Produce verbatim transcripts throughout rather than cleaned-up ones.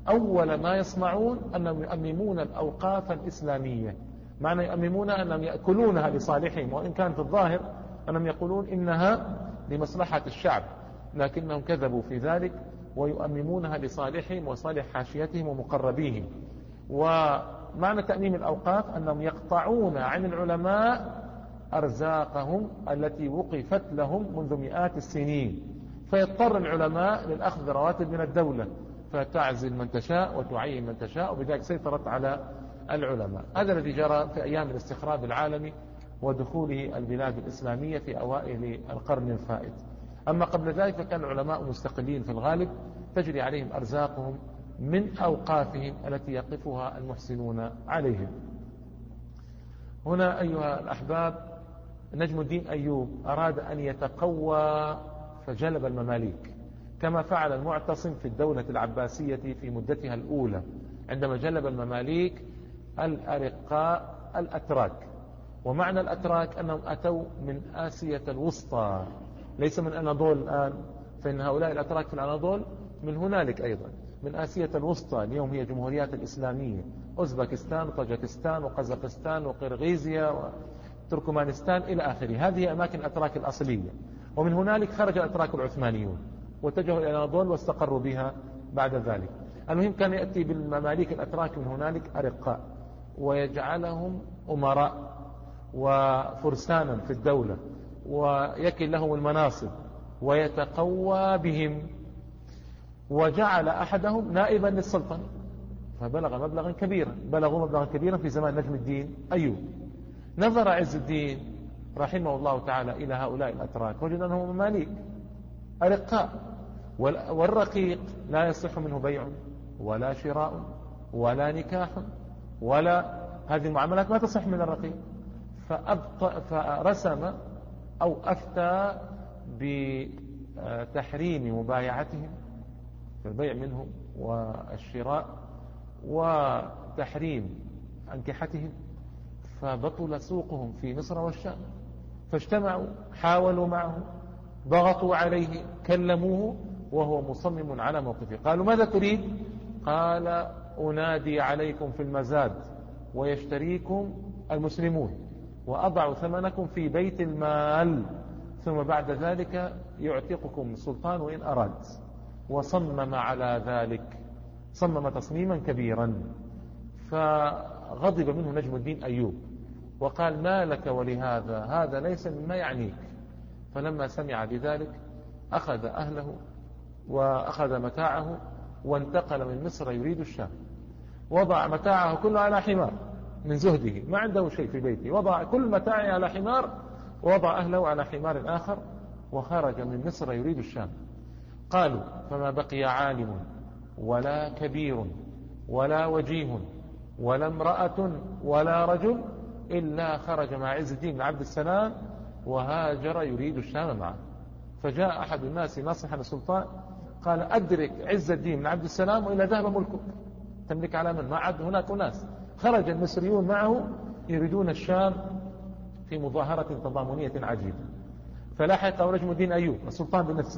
أول ما يصنعون أنهم يؤممون الأوقاف الإسلامية. معنى يؤممونها أنهم يأكلونها لصالحهم، وإن كان في الظاهر أنهم يقولون إنها لمصلحة الشعب، لكنهم كذبوا في ذلك، ويؤممونها لصالحهم وصالح حاشيتهم ومقربيهم. ومعنى تأميم الأوقاف أنهم يقطعون عن العلماء أرزاقهم التي وقفت لهم منذ مئات السنين، فيضطر العلماء للأخذ رواتب من الدولة، فتعزل من تشاء وتعين من تشاء، وبذلك سيطرت على العلماء. هذا الذي جرى في أيام الاستخراب العالمي ودخوله البلاد الإسلامية في أوائل القرن الفائت. أما قبل ذلك فكان العلماء مستقلين في الغالب، تجري عليهم أرزاقهم من أوقافهم التي يقفها المحسنون عليهم. هنا أيها الأحباب نجم الدين أيوب أراد أن يتقوى فجلب المماليك، كما فعل المعتصم في الدولة العباسية في مدتها الأولى، عندما جلب المماليك الأرقاء الأتراك. ومعنى الأتراك أنهم أتوا من آسيا الوسطى، ليس من الأناضول الآن، فإن هؤلاء الأتراك في الأناضول من هنالك أيضا، من آسيا الوسطى. اليوم هي جمهوريات الإسلامية، أوزبكستان وطاجكستان وقزاقستان وقرغيزيا وتركمانستان إلى آخره. هذه أماكن الأتراك الأصلية، ومن هنالك خرج الأتراك العثمانيون واتجهوا إلى الأناضول واستقروا بها بعد ذلك. المهم كان يأتي بالمماليك الأتراك من هنالك أرقاء، ويجعلهم أمراء وفرسانا في الدولة، ويكل لهم المناصب ويتقوى بهم. وجعل أحدهم نائبا للسلطنة، فبلغ مبلغا كبيرا، بلغوا مبلغا كبيرا في زمان نجم الدين أيوب. نظر عز الدين رحمه الله تعالى إلى هؤلاء الأتراك، وجد أنهم مماليك أرقاء، والرقيق لا يصح منه بيع ولا شراء ولا نكاح، ولا هذه المعاملات ما تصح من الرقيق. فرسم أو أفتى بتحريم مبايعتهم في البيع منهم والشراء، وتحريم أنكحتهم، فبطل سوقهم في مصر والشام. فاجتمعوا، حاولوا معه، ضغطوا عليه، كلموه، وهو مصمم على موقفه. قالوا ماذا تريد؟ قال أنادي عليكم في المزاد ويشتريكم المسلمون، وأضع ثمنكم في بيت المال، ثم بعد ذلك يعتقكم السلطان وإن أراد. وصمم على ذلك، صمم تصميما كبيرا. فغضب منه نجم الدين أيوب وقال ما لك ولهذا، هذا ليس مما يعنيك. فلما سمع بذلك أخذ أهله وأخذ متاعه وانتقل من مصر يريد الشام. وضع متاعه كله على حمار من زهده، ما عنده شيء في بيته، وضع كل متاعه على حمار، ووضع أهله على حمار آخر، وخرج من مصر يريد الشام. قالوا فما بقي عالم ولا كبير ولا وجيه ولا امرأة ولا رجل إلا خرج مع عز الدين بن عبد السلام وهاجر يريد الشام معه. فجاء أحد الناس ناصحا السلطان قال أدرك عز الدين بن عبد السلام وإلا ذهب ملكك، تملك على من؟ ما عاد هناك ناس. خرج المصريون معه يريدون الشام في مظاهرة تضامنية عجيبة. فلاحقه نجم الدين أيوب السلطان بنفسه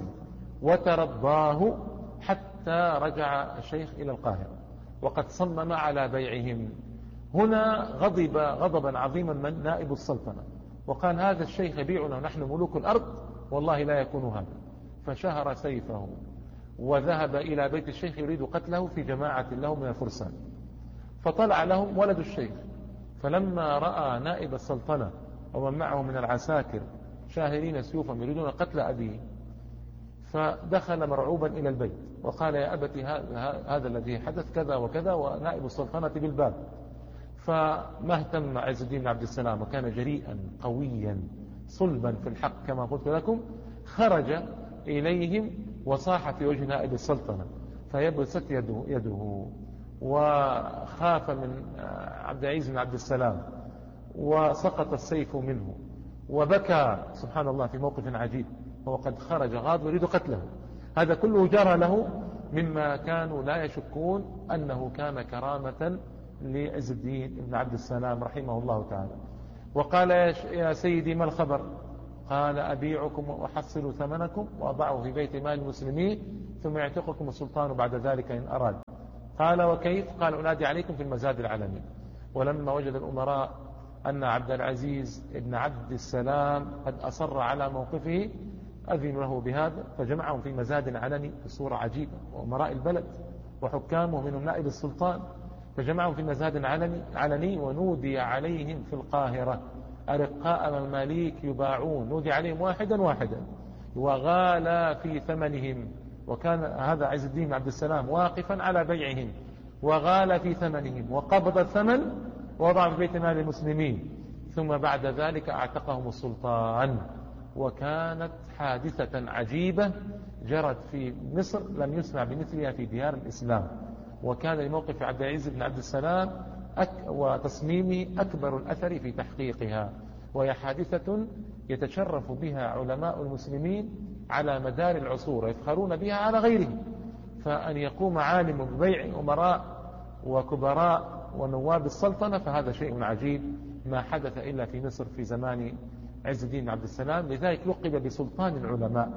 وترضاه حتى رجع الشيخ إلى القاهرة، وقد صمم على بيعهم. هنا غضب غضبا عظيما من نائب السلطنة، وقال هذا الشيخ يبيعنا ونحن ملوك الأرض، والله لا يكون هذا. فشهر سيفه وذهب إلى بيت الشيخ يريد قتله في جماعة له من الفرسان. فطلع لهم ولد الشيخ، فلما رأى نائب السلطنة ومن معه من العساكر شاهرين سيوفهم يريدون قتل أبيه، فدخل مرعوبا إلى البيت وقال يا أبتي هذا الذي حدث كذا وكذا ونائب السلطنة بالباب. فما اهتم عز الدين بن عبد السلام، وكان جريئا قويا صلبا في الحق كما قلت لكم، خرج إليهم وصاح في وجه نائب السلطنة فيبست يده, يده وخاف من عبد العزيز بن عبد السلام، وسقط السيف منه وبكى سبحان الله في موقف عجيب، وهو قد خرج غاضب يريد قتله. هذا كله جرى له مما كانوا لا يشكون أنه كان كرامة لعز الدين بن عبد السلام رحمه الله تعالى. وقال يا سيدي ما الخبر؟ قال أبيعكم وأحصل ثمنكم وأضعه في بيت مال المسلمين ثم يعتقكم السلطان بعد ذلك إن أراد. قال وكيف؟ قال أنادي عليكم في المزاد العلني. ولما وجد الأمراء أن عبد العزيز بن عبد السلام قد أصر على موقفه أذنوا له بهذا، فجمعهم في مزاد علني بصورة عجيبة، وأمراء البلد وحكامه منهم نائب السلطان، فجمعهم في مزاد علني, علني ونودي عليهم في القاهرة أرقاء المماليك يباعون، نودي عليهم واحدا واحدا وغالى في ثمنهم، وكان هذا عز الدين عبد السلام واقفا على بيعهم، وغالى في ثمنهم وقبض الثمن ووضع في بيت مال المسلمين، ثم بعد ذلك اعتقهم السلطان. وكانت حادثة عجيبة جرت في مصر لم يسمع بمثلها في ديار الإسلام، وكان لموقف عبد العزيز بن عبد السلام أك وتصميمه أكبر الأثر في تحقيقها، وهي حادثة يتشرف بها علماء المسلمين على مدار العصور ويفخرون بها على غيرهم. فأن يقوم عالم ببيع أمراء وكبراء ونواب السلطنة فهذا شيء عجيب ما حدث إلا في مصر في زمان عز الدين بن عبد السلام، لذلك لقب بسلطان العلماء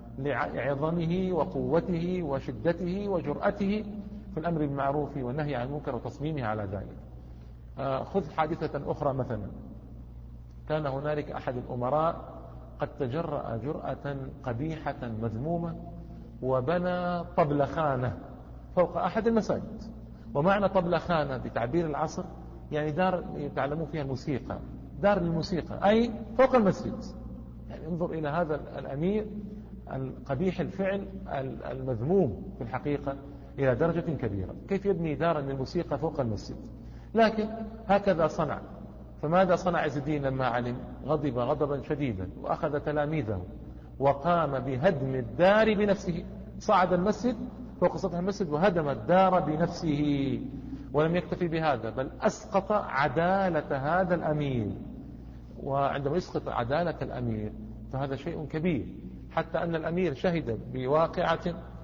لعظمه وقوته وشدته وجرأته في الأمر بالمعروف والنهي عن المنكر وتصميمه على ذلك. آه خذ حادثة أخرى مثلا، كان هنالك أحد الأمراء قد تجرأ جرأة قبيحة مذمومة وبنى طبلخانة فوق أحد المساجد. ومعنى طبلخانة بتعبير العصر يعني دار يتعلمون فيها الموسيقى، دار للموسيقى، أي فوق المسجد. يعني انظر إلى هذا الأمير القبيح الفعل المذموم في الحقيقة إلى درجة كبيرة، كيف يبني دارا للموسيقى فوق المسجد؟ لكن هكذا صنع. فماذا صنع عز الدين لما علم؟ غضب غضبا شديدا وأخذ تلاميذه وقام بهدم الدار بنفسه، صعد المسجد فوق سطح المسجد وهدم الدار بنفسه. ولم يكتفي بهذا بل أسقط عدالة هذا الأمير، وعندما يسقط عدالة الأمير فهذا شيء كبير، حتى أن الأمير شهد بواقعة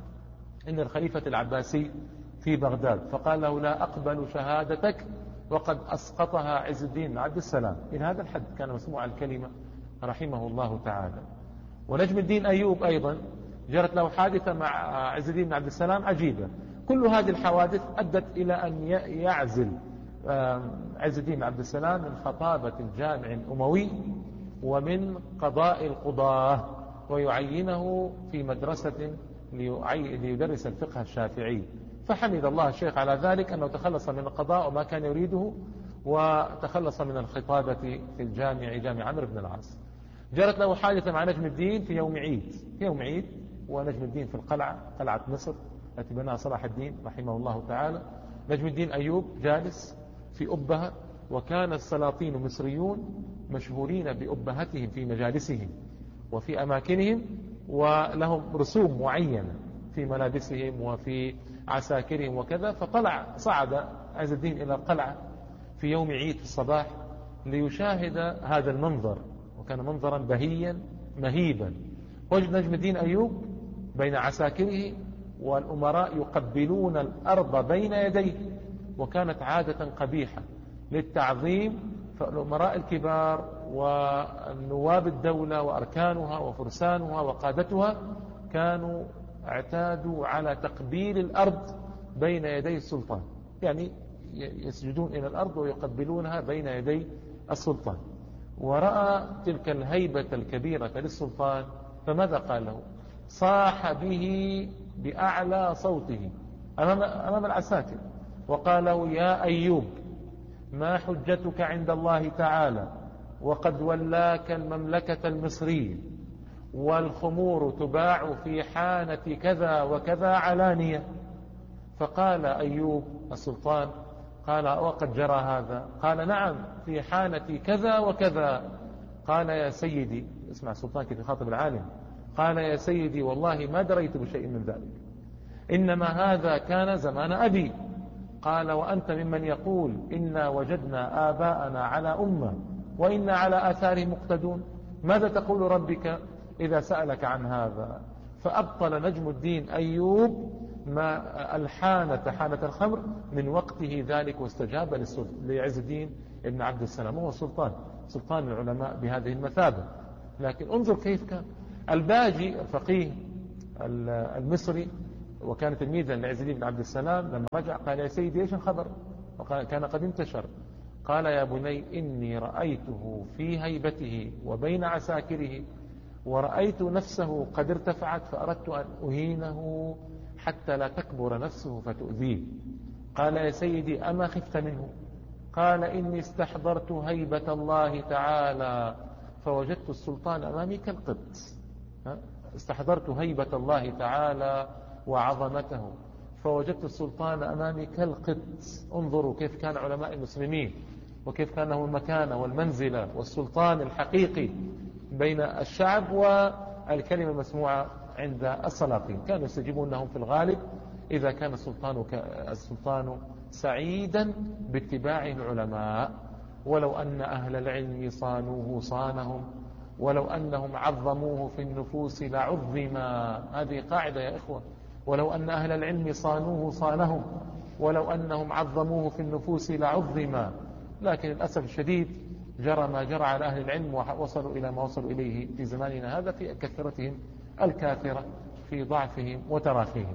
إن الخليفة العباسي في بغداد فقال له لا أقبل شهادتك وقد أسقطها عز الدين عبد السلام. إلى هذا الحد كان مسموع الكلمة رحمه الله تعالى. ونجم الدين أيوب أيضا جرت له حادثة مع عز الدين عبد السلام عجيبة. كل هذه الحوادث أدت إلى أن يعزل عز الدين عبد السلام من خطابة الجامع الأموي ومن قضاء القضاة، ويعينه في مدرسة ليدرس الفقه الشافعي. فحمد الله الشيخ على ذلك أنه تخلص من القضاء وما كان يريده، وتخلص من الخطابة في الجامع جامع عمرو بن العاص. جرت له حادثة مع نجم الدين في يوم عيد في يوم عيد ونجم الدين في القلعة، قلعة مصر التي بناها صلاح الدين رحمه الله تعالى. نجم الدين أيوب جالس في أبهة، وكان السلاطين المصريون مشهورين بأبهتهم في مجالسهم وفي أماكنهم، ولهم رسوم معينة في ملابسهم وفي عساكرهم وكذا. فطلع صعد عز الدين إلى القلعة في يوم عيد في الصباح ليشاهد هذا المنظر، وكان منظرا بهيا مهيبا. وجد نجم الدين أيوب بين عساكره والأمراء يقبلون الأرض بين يديه، وكانت عادة قبيحة للتعظيم. فالأمراء الكبار والنواب الدولة وأركانها وفرسانها وقادتها كانوا اعتادوا على تقبيل الأرض بين يدي السلطان، يعني يسجدون إلى الأرض ويقبلونها بين يدي السلطان. ورأى تلك الهيبة الكبيرة للسلطان، فماذا قال له؟ صاح به بأعلى صوته أمام, أمام العساكر وقال له يا أيوب ما حجتك عند الله تعالى وقد ولاك المملكة المصرية والخمور تباع في حانة كذا وكذا علانية. فقال أيوب السلطان قال وقد جرى هذا؟ قال نعم في حانة كذا وكذا. قال يا سيدي، اسمع السلطان كيف يخاطب العالم، قال يا سيدي والله ما دريت بشيء من ذلك، إنما هذا كان زمان أبي. قال وأنت ممن يقول إنا وجدنا آباءنا على أمة وإنا على آثارهم مقتدون، ماذا تقول ربك إذا سألك عن هذا؟ فأبطل نجم الدين أيوب ما الحانة حانة الخمر من وقته ذلك، واستجاب لعز الدين ابن عبد السلام، وهو سلطان سلطان العلماء بهذه المثابة. لكن انظر كيف كان الباجي الفقيه المصري وكان تلميذا لعز الدين بن عبد السلام، لما رجع قال يا سيدي ايش الخبر؟ وقال كان قد انتشر. قال يا بني إني رأيته في هيبته وبين عساكره، ورأيت نفسه قد ارتفعت فأردت أن أهينه حتى لا تكبر نفسه فتؤذيه. قال يا سيدي أما خفت منه؟ قال إني استحضرت هيبة الله تعالى فوجدت السلطان أمامي كالقط. استحضرت هيبة الله تعالى وعظمته فوجدت السلطان أمامي كالقط. انظروا كيف كان علماء المسلمين، وكيف كان له المكانة والمنزلة والسلطان الحقيقي بين الشعب والكلمة المسموعة عند السلاطين. كانوا يستجيبون لهم في الغالب إذا كان السلطان, السلطان سعيدا باتباع العلماء. ولو أن أهل العلم صانوه صانهم، ولو أنهم عظموه في النفوس لعظما. هذه قاعدة يا إخوة، ولو أن أهل العلم صانوه صانهم، ولو أنهم عظموه في النفوس لعظما. لكن للأسف الشديد جرى ما جرى على أهل العلم ووصلوا إلى ما وصلوا إليه في زماننا هذا في كثرتهم الكاثرة، في ضعفهم وتراخيهم.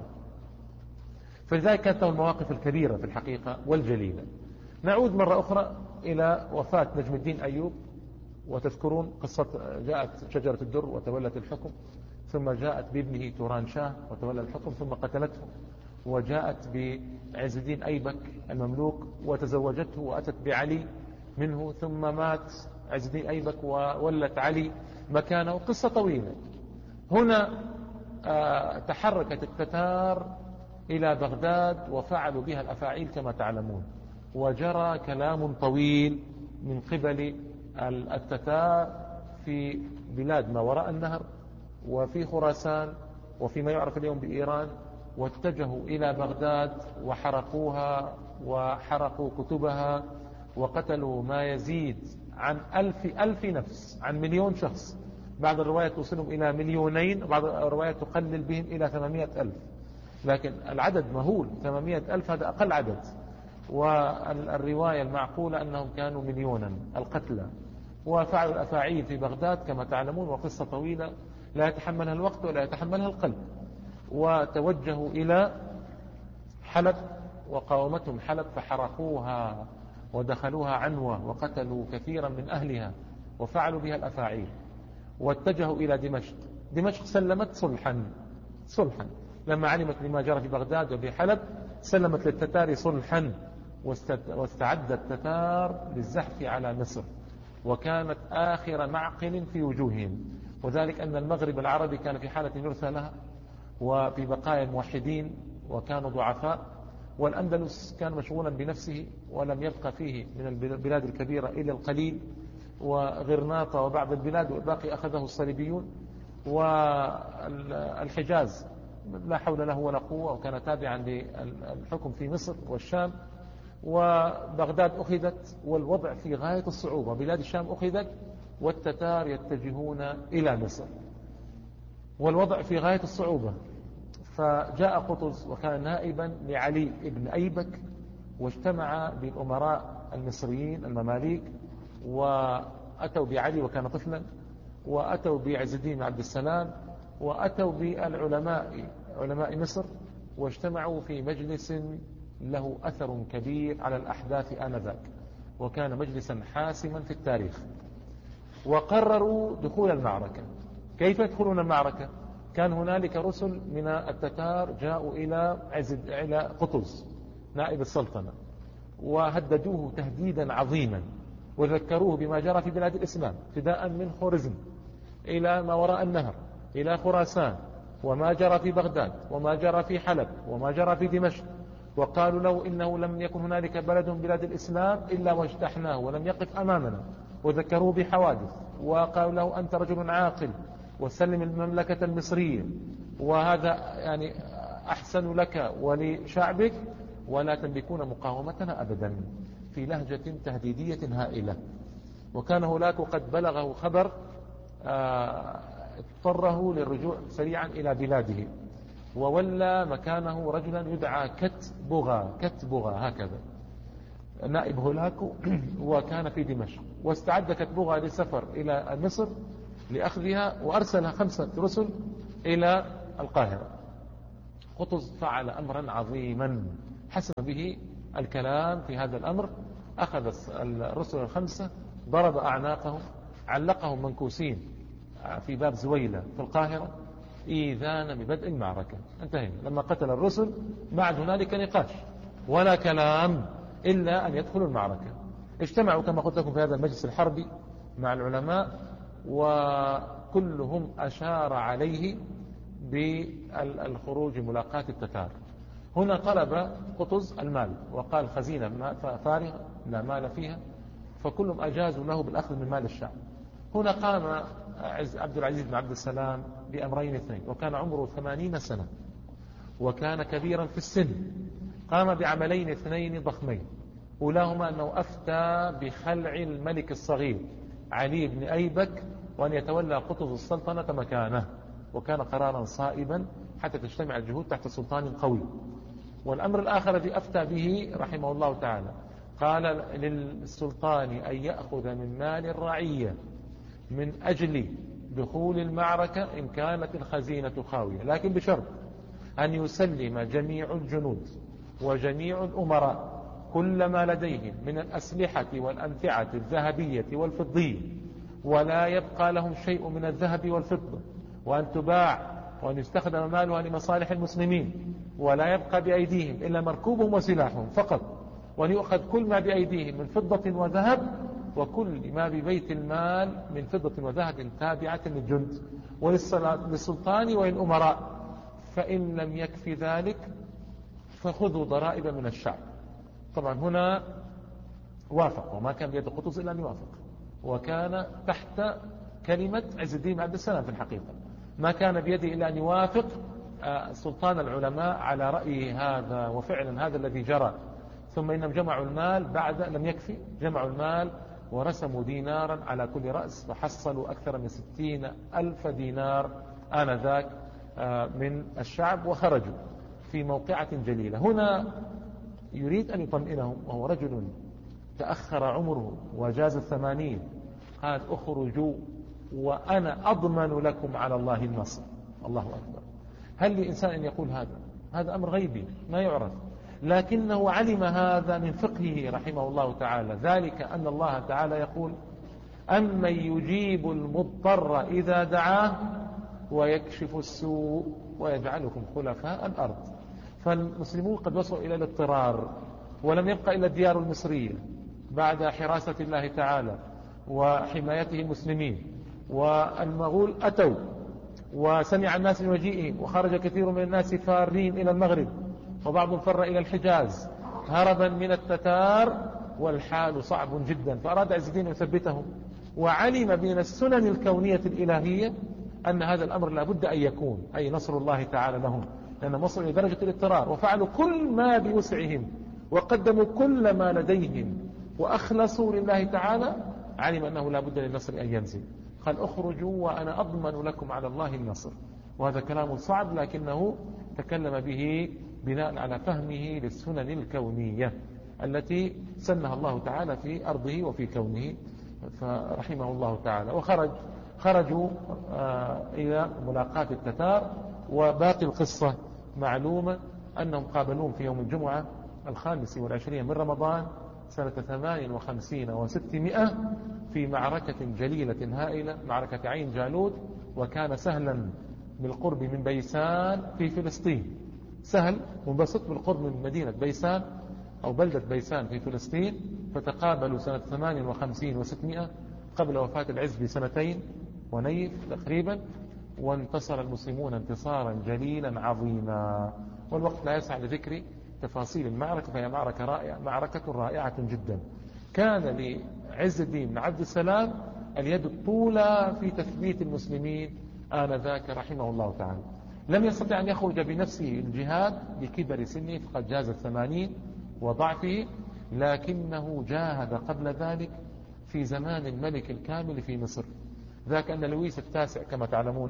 فلذلك كانت له المواقف الكبيرة في الحقيقة والجليلة. نعود مرة أخرى إلى وفاة نجم الدين أيوب. وتذكرون قصة جاءت شجرة الدر وتولت الحكم، ثم جاءت بابنه توران شاه وتولى الحكم ثم قتلته، وجاءت بعز الدين أيبك المملوك وتزوجته وأتت بعلي منه، ثم مات عز الدين أيبك وولت علي مكانه. قصة طويلة. هنا آه تحركت التتار إلى بغداد وفعلوا بها الأفاعيل كما تعلمون، وجرى كلام طويل من قبل التتار في بلاد ما وراء النهر وفي خراسان وفي ما يعرف اليوم بإيران، واتجهوا إلى بغداد وحرقوها وحرقوا كتبها وقتلوا ما يزيد عن ألف ألف نفس، عن مليون شخص. بعض الروايات توصلهم إلى مليونين، وبعض الروايات تقلل بهم إلى ثمانمائة ألف، لكن العدد مهول. ثمانمائة ألف هذا أقل عدد، والرواية المعقولة أنهم كانوا مليونا القتلى. وفعلوا الأفاعيل في بغداد كما تعلمون، وقصة طويلة لا يتحملها الوقت ولا يتحملها القلب. وتوجهوا إلى حلب وقاومتهم حلب فحرقوها ودخلوها عنوة وقتلوا كثيرا من أهلها وفعلوا بها الأفاعيل. واتجهوا إلى دمشق. دمشق سلمت صلحا صلحا لما علمت بما جرى في بغداد وفي حلب، سلمت للتتار صلحا، واستعد التتار للزحف على مصر، وكانت آخر معقل في وجوههم. وذلك أن المغرب العربي كان في حالة يرثى لها وفي بقايا الموحدين وكانوا ضعفاء، والأندلس كان مشغولا بنفسه ولم يبقى فيه من البلاد الكبيرة إلا القليل، وغرناطة وبعض البلاد والباقي أخذه الصليبيون. والحجاز لا حول له ولا قوة، وكان تابعا للحكم في مصر والشام. وبغداد أخذت والوضع في غاية الصعوبة، بلاد الشام أخذت والتتار يتجهون إلى مصر والوضع في غاية الصعوبة. فجاء قطز وكان نائبا لعلي بن أيبك، واجتمع بالأمراء المصريين المماليك، وأتوا بعلي وكان طفلا، وأتوا بعز الدين عبد السلام، وأتوا بالعلماء علماء مصر، واجتمعوا في مجلس له أثر كبير على الأحداث آنذاك، وكان مجلسا حاسما في التاريخ. وقرروا دخول المعركة. كيف يدخلون المعركة؟ كان هنالك رسل من التتار جاءوا إلى عزد إلى قطز نائب السلطنة، وهددوه تهديدا عظيما، وذكروه بما جرى في بلاد الإسلام، ابتداء من خورزم إلى ما وراء النهر إلى خراسان، وما جرى في بغداد، وما جرى في حلب، وما جرى في دمشق. وقالوا له إنه لم يكن هنالك بلد من بلاد الإسلام إلا واجتحناه ولم يقف أمامنا، وذكروه بحوادث، وقالوا له أنت رجل عاقل وسلم المملكة المصرية، وهذا يعني أحسن لك ولشعبك، ولا تملكون مقاومتنا أبدا، في لهجة تهديدية هائلة. وكان هناك قد بلغه خبر اضطره للرجوع سريعا إلى بلاده، وولى مكانه رجلا يدعى كتبغى كتبغى هكذا نائب هولاكو، وكان في دمشق. واستعد كتبغى للسفر إلى مصر لأخذها، وأرسل خمسة رسل إلى القاهرة. قطز فعل أمرا عظيما حسم به الكلام في هذا الأمر. أخذ الرسل الخمسة ضرب أعناقهم، علقهم منكوسين في باب زويلة في القاهرة إيذانا ببدء المعركة. انتهينا. لما قتل الرسل بعد هنالك نقاش ولا كلام إلا أن يدخلوا المعركة. اجتمعوا كما قلت لكم في هذا المجلس الحربي مع العلماء، وكلهم أشار عليه بالخروج ملاقاة التتار. هنا طلب قطز المال وقال خزينة فارغة لا مال فيها، فكلهم أجازوا له بالأخذ من مال الشعب. هنا قام عبد العزيز بن عبد السلام بأمرين اثنين، وكان عمره ثمانين سنة وكان كبيرا في السن. قام بعملين اثنين ضخمين، أولاهما أنه أفتى بخلع الملك الصغير علي بن أيبك وأن يتولى قطز السلطنة مكانه، وكان قرارا صائبا حتى تجتمع الجهود تحت سلطان قوي. والأمر الآخر الذي أفتى به رحمه الله تعالى قال للسلطان أن يأخذ من مال الرعية من أجل دخول المعركة إن كانت الخزينة خاوية، لكن بشرط أن يسلم جميع الجنود وجميع الأمراء كل ما لديهم من الأسلحة والأمتعة الذهبية والفضية، ولا يبقى لهم شيء من الذهب والفضة، وأن تباع وأن يستخدم مالها لمصالح المسلمين، ولا يبقى بأيديهم إلا مركوبهم وسلاحهم فقط، وأن يؤخذ كل ما بأيديهم من فضة وذهب وكل ما ببيت المال من فضة وذهب تابعة للجند وللسلطان وللأمراء، فإن لم يكفي ذلك فخذوا ضرائب من الشعب. طبعا هنا وافق، وما كان بيد قطز إلا أن يوافق، وكان تحت كلمة عز الدين عبد السلام في الحقيقة، ما كان بيده إلا أن يوافق سلطان العلماء على رأيه هذا، وفعلا هذا الذي جرى. ثم إنهم جمعوا المال بعد لم يكفي، جمعوا المال ورسموا دينارا على كل رأس، فحصلوا أكثر من ستين ألف دينار آنذاك من الشعب، وخرجوا في موقعة جليلة. هنا يريد أن يطمئنهم، وهو رجل تأخر عمره وجاز الثمانين، قال اخرجوا وأنا أضمن لكم على الله النصر. الله أكبر. هل لإنسان أن يقول هذا؟ هذا أمر غيبي ما يعرف، لكنه علم هذا من فقهه رحمه الله تعالى، ذلك أن الله تعالى يقول أمن يجيب المضطر إذا دعاه ويكشف السوء ويجعلكم خلفاء الأرض. فالمسلمون قد وصلوا إلى الاضطرار، ولم يبقى إلا الديار المصرية بعد حراسة الله تعالى وحمايته المسلمين، والمغول أتوا وسمع الناس من مجيئهم، وخرج كثير من الناس فارين إلى المغرب، وبعضهم فر إلى الحجاز هربا من التتار، والحال صعب جدا. فأراد عز الدين يثبتهم، وعلم من السنن الكونية الإلهية أن هذا الأمر لا بد أن يكون، أي نصر الله تعالى لهم، لأن وصلوا إلى درجة الاضطرار وفعلوا كل ما بوسعهم وقدموا كل ما لديهم وأخلصوا لله تعالى. علم أنه لا بد للنصر أن ينزل، قال اخرجوا وأنا أضمن لكم على الله النصر. وهذا كلام صعب، لكنه تكلم به بناء على فهمه للسنن الكونية التي سنها الله تعالى في أرضه وفي كونه، فرحمه الله تعالى. وخرج خرجوا إلى ملاقاة التتار. وباقي القصة معلومة، أنهم قابلوهم في يوم الجمعة الخامس والعشرين من رمضان سنة ثمان وخمسين وستمائة في معركة جليلة هائلة، معركة عين جالوت. وكان سهلا بالقرب من بيسان في فلسطين، سهل منبسط بالقرب من مدينة بيسان أو بلدة بيسان في فلسطين. فتقابلوا سنة ثمان وخمسين وستمائة قبل وفاة العز بسنتين ونيف تقريبا، وانتصر المسلمون انتصارا جليلا عظيما. والوقت لا يسع لذكر تفاصيل المعركة، فهي معركة رائعة، معركة رائعة جدا. كان لعز الدين بن عبد السلام اليد الطولى في تثبيت المسلمين آنذاك رحمه الله تعالى. لم يستطع أن يخرج بنفسه الجهاد لكبر سنه، فقد جاز الثمانين وضعفه، لكنه جاهد قبل ذلك في زمان الملك الكامل في مصر، ذاك أن لويس التاسع كما تعلمون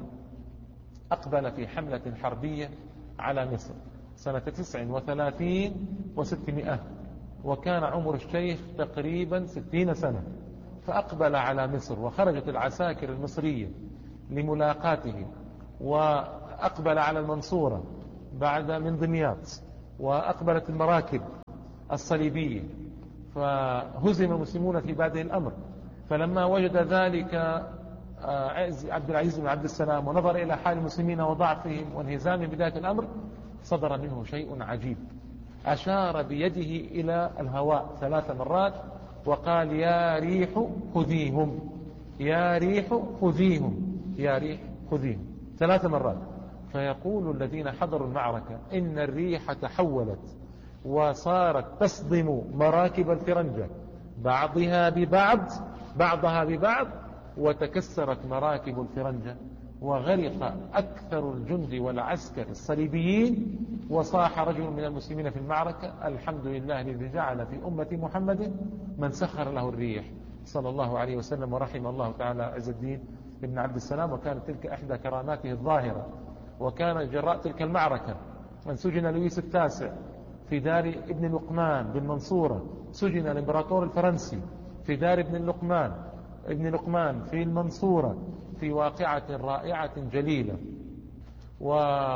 أقبل في حملة حربية على مصر سنة تسع وثلاثين وستمائة، وكان عمر الشيخ تقريبا ستين سنة، فأقبل على مصر، وخرجت العساكر المصرية لملاقاته، وأقبل على المنصورة بعد من دمياط، وأقبلت المراكب الصليبية، فهزم المسلمون في بادئ الأمر. فلما وجد ذلك عبد العزيز بن عبد السلام ونظر إلى حال المسلمين وضعفهم وانهزامهم بداية الأمر، صدر منه شيء عجيب. أشار بيده إلى الهواء ثلاث مرات وقال: يا ريح خذيهم، يا ريح خذيهم، يا ريح خذيهم، ثلاث مرات. فيقول الذين حضروا المعركة إن الريح تحولت وصارت تصدم مراكب الفرنجة بعضها ببعض بعضها ببعض، وتكسرت مراكب الفرنجة، وغرق أكثر الجند والعسكر الصليبيين. وصاح رجل من المسلمين في المعركة: الحمد لله الذي جعل في أمة محمد من سخر له الريح صلى الله عليه وسلم. ورحم الله تعالى عز الدين ابن عبد السلام، وكانت تلك إحدى كراماته الظاهرة. وكان جراء تلك المعركة من سجن لويس التاسع في دار ابن لقمان بالمنصورة، سجن الإمبراطور الفرنسي في دار ابن لقمان ابن لقمان في المنصورة في واقعة رائعة جليلة. و...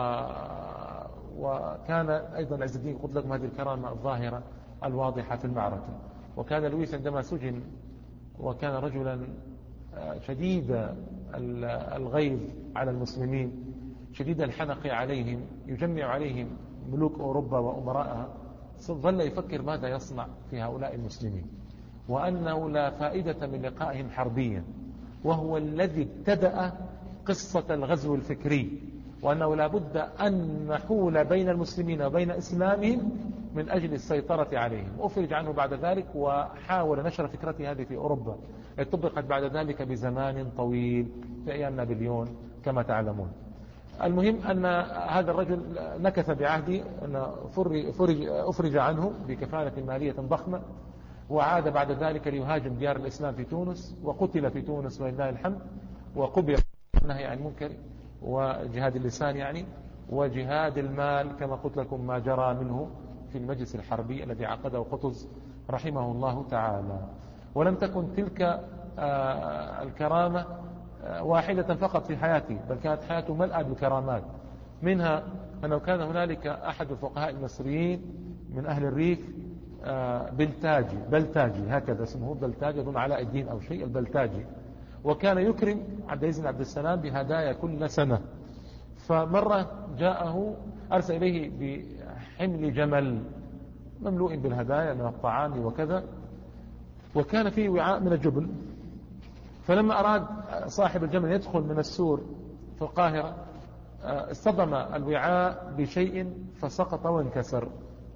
وكان أيضا عز الدين قلت لكم هذه الكرامة الظاهرة الواضحة في المعركة. وكان لويس عندما سجن وكان رجلا شديد الغيظ على المسلمين، شديد الحنق عليهم، يجمع عليهم ملوك أوروبا وأمراءها، ظل يفكر ماذا يصنع في هؤلاء المسلمين، وأنه لا فائدة من لقائهم حربيا، وهو الذي ابتدأ قصة الغزو الفكري، وأنه لا بد أن نحول بين المسلمين وبين إسلامهم من أجل السيطرة عليهم. أفرج عنه بعد ذلك وحاول نشر فكرته هذه في أوروبا، طبقت بعد ذلك بزمان طويل في أيام نابليون كما تعلمون. المهم أن هذا الرجل نكث بعهده، أن فرج, أفرج عنه بكفالة مالية ضخمة، وعاد بعد ذلك ليهاجم ديار الإسلام في تونس، وقتل في تونس ولله الحمد، وقبر النهي عن المنكر وجهاد اللسان يعني وجهاد المال كما قلت لكم ما جرى منه في المجلس الحربي الذي عقده قطز رحمه الله تعالى. ولم تكن تلك الكرامة واحدة فقط في حياته، بل كانت حياته ملأى بالكرامات. منها أنه كان هنالك أحد الفقهاء المصريين من أهل الريف بلتاجي بلتاجي هكذا اسمه، بلتاجي أظن علاء الدين أو شيء البلتاجي، وكان يكرم عبد العزيز بن عبد السلام بهدايا كل سنة. فمرة جاءه أرسل إليه بحمل جمل مملوء بالهدايا من الطعام وكذا، وكان فيه وعاء من الجبن. فلما أراد صاحب الجمل يدخل من السور في القاهرة اصطدم الوعاء بشيء فسقط وانكسر،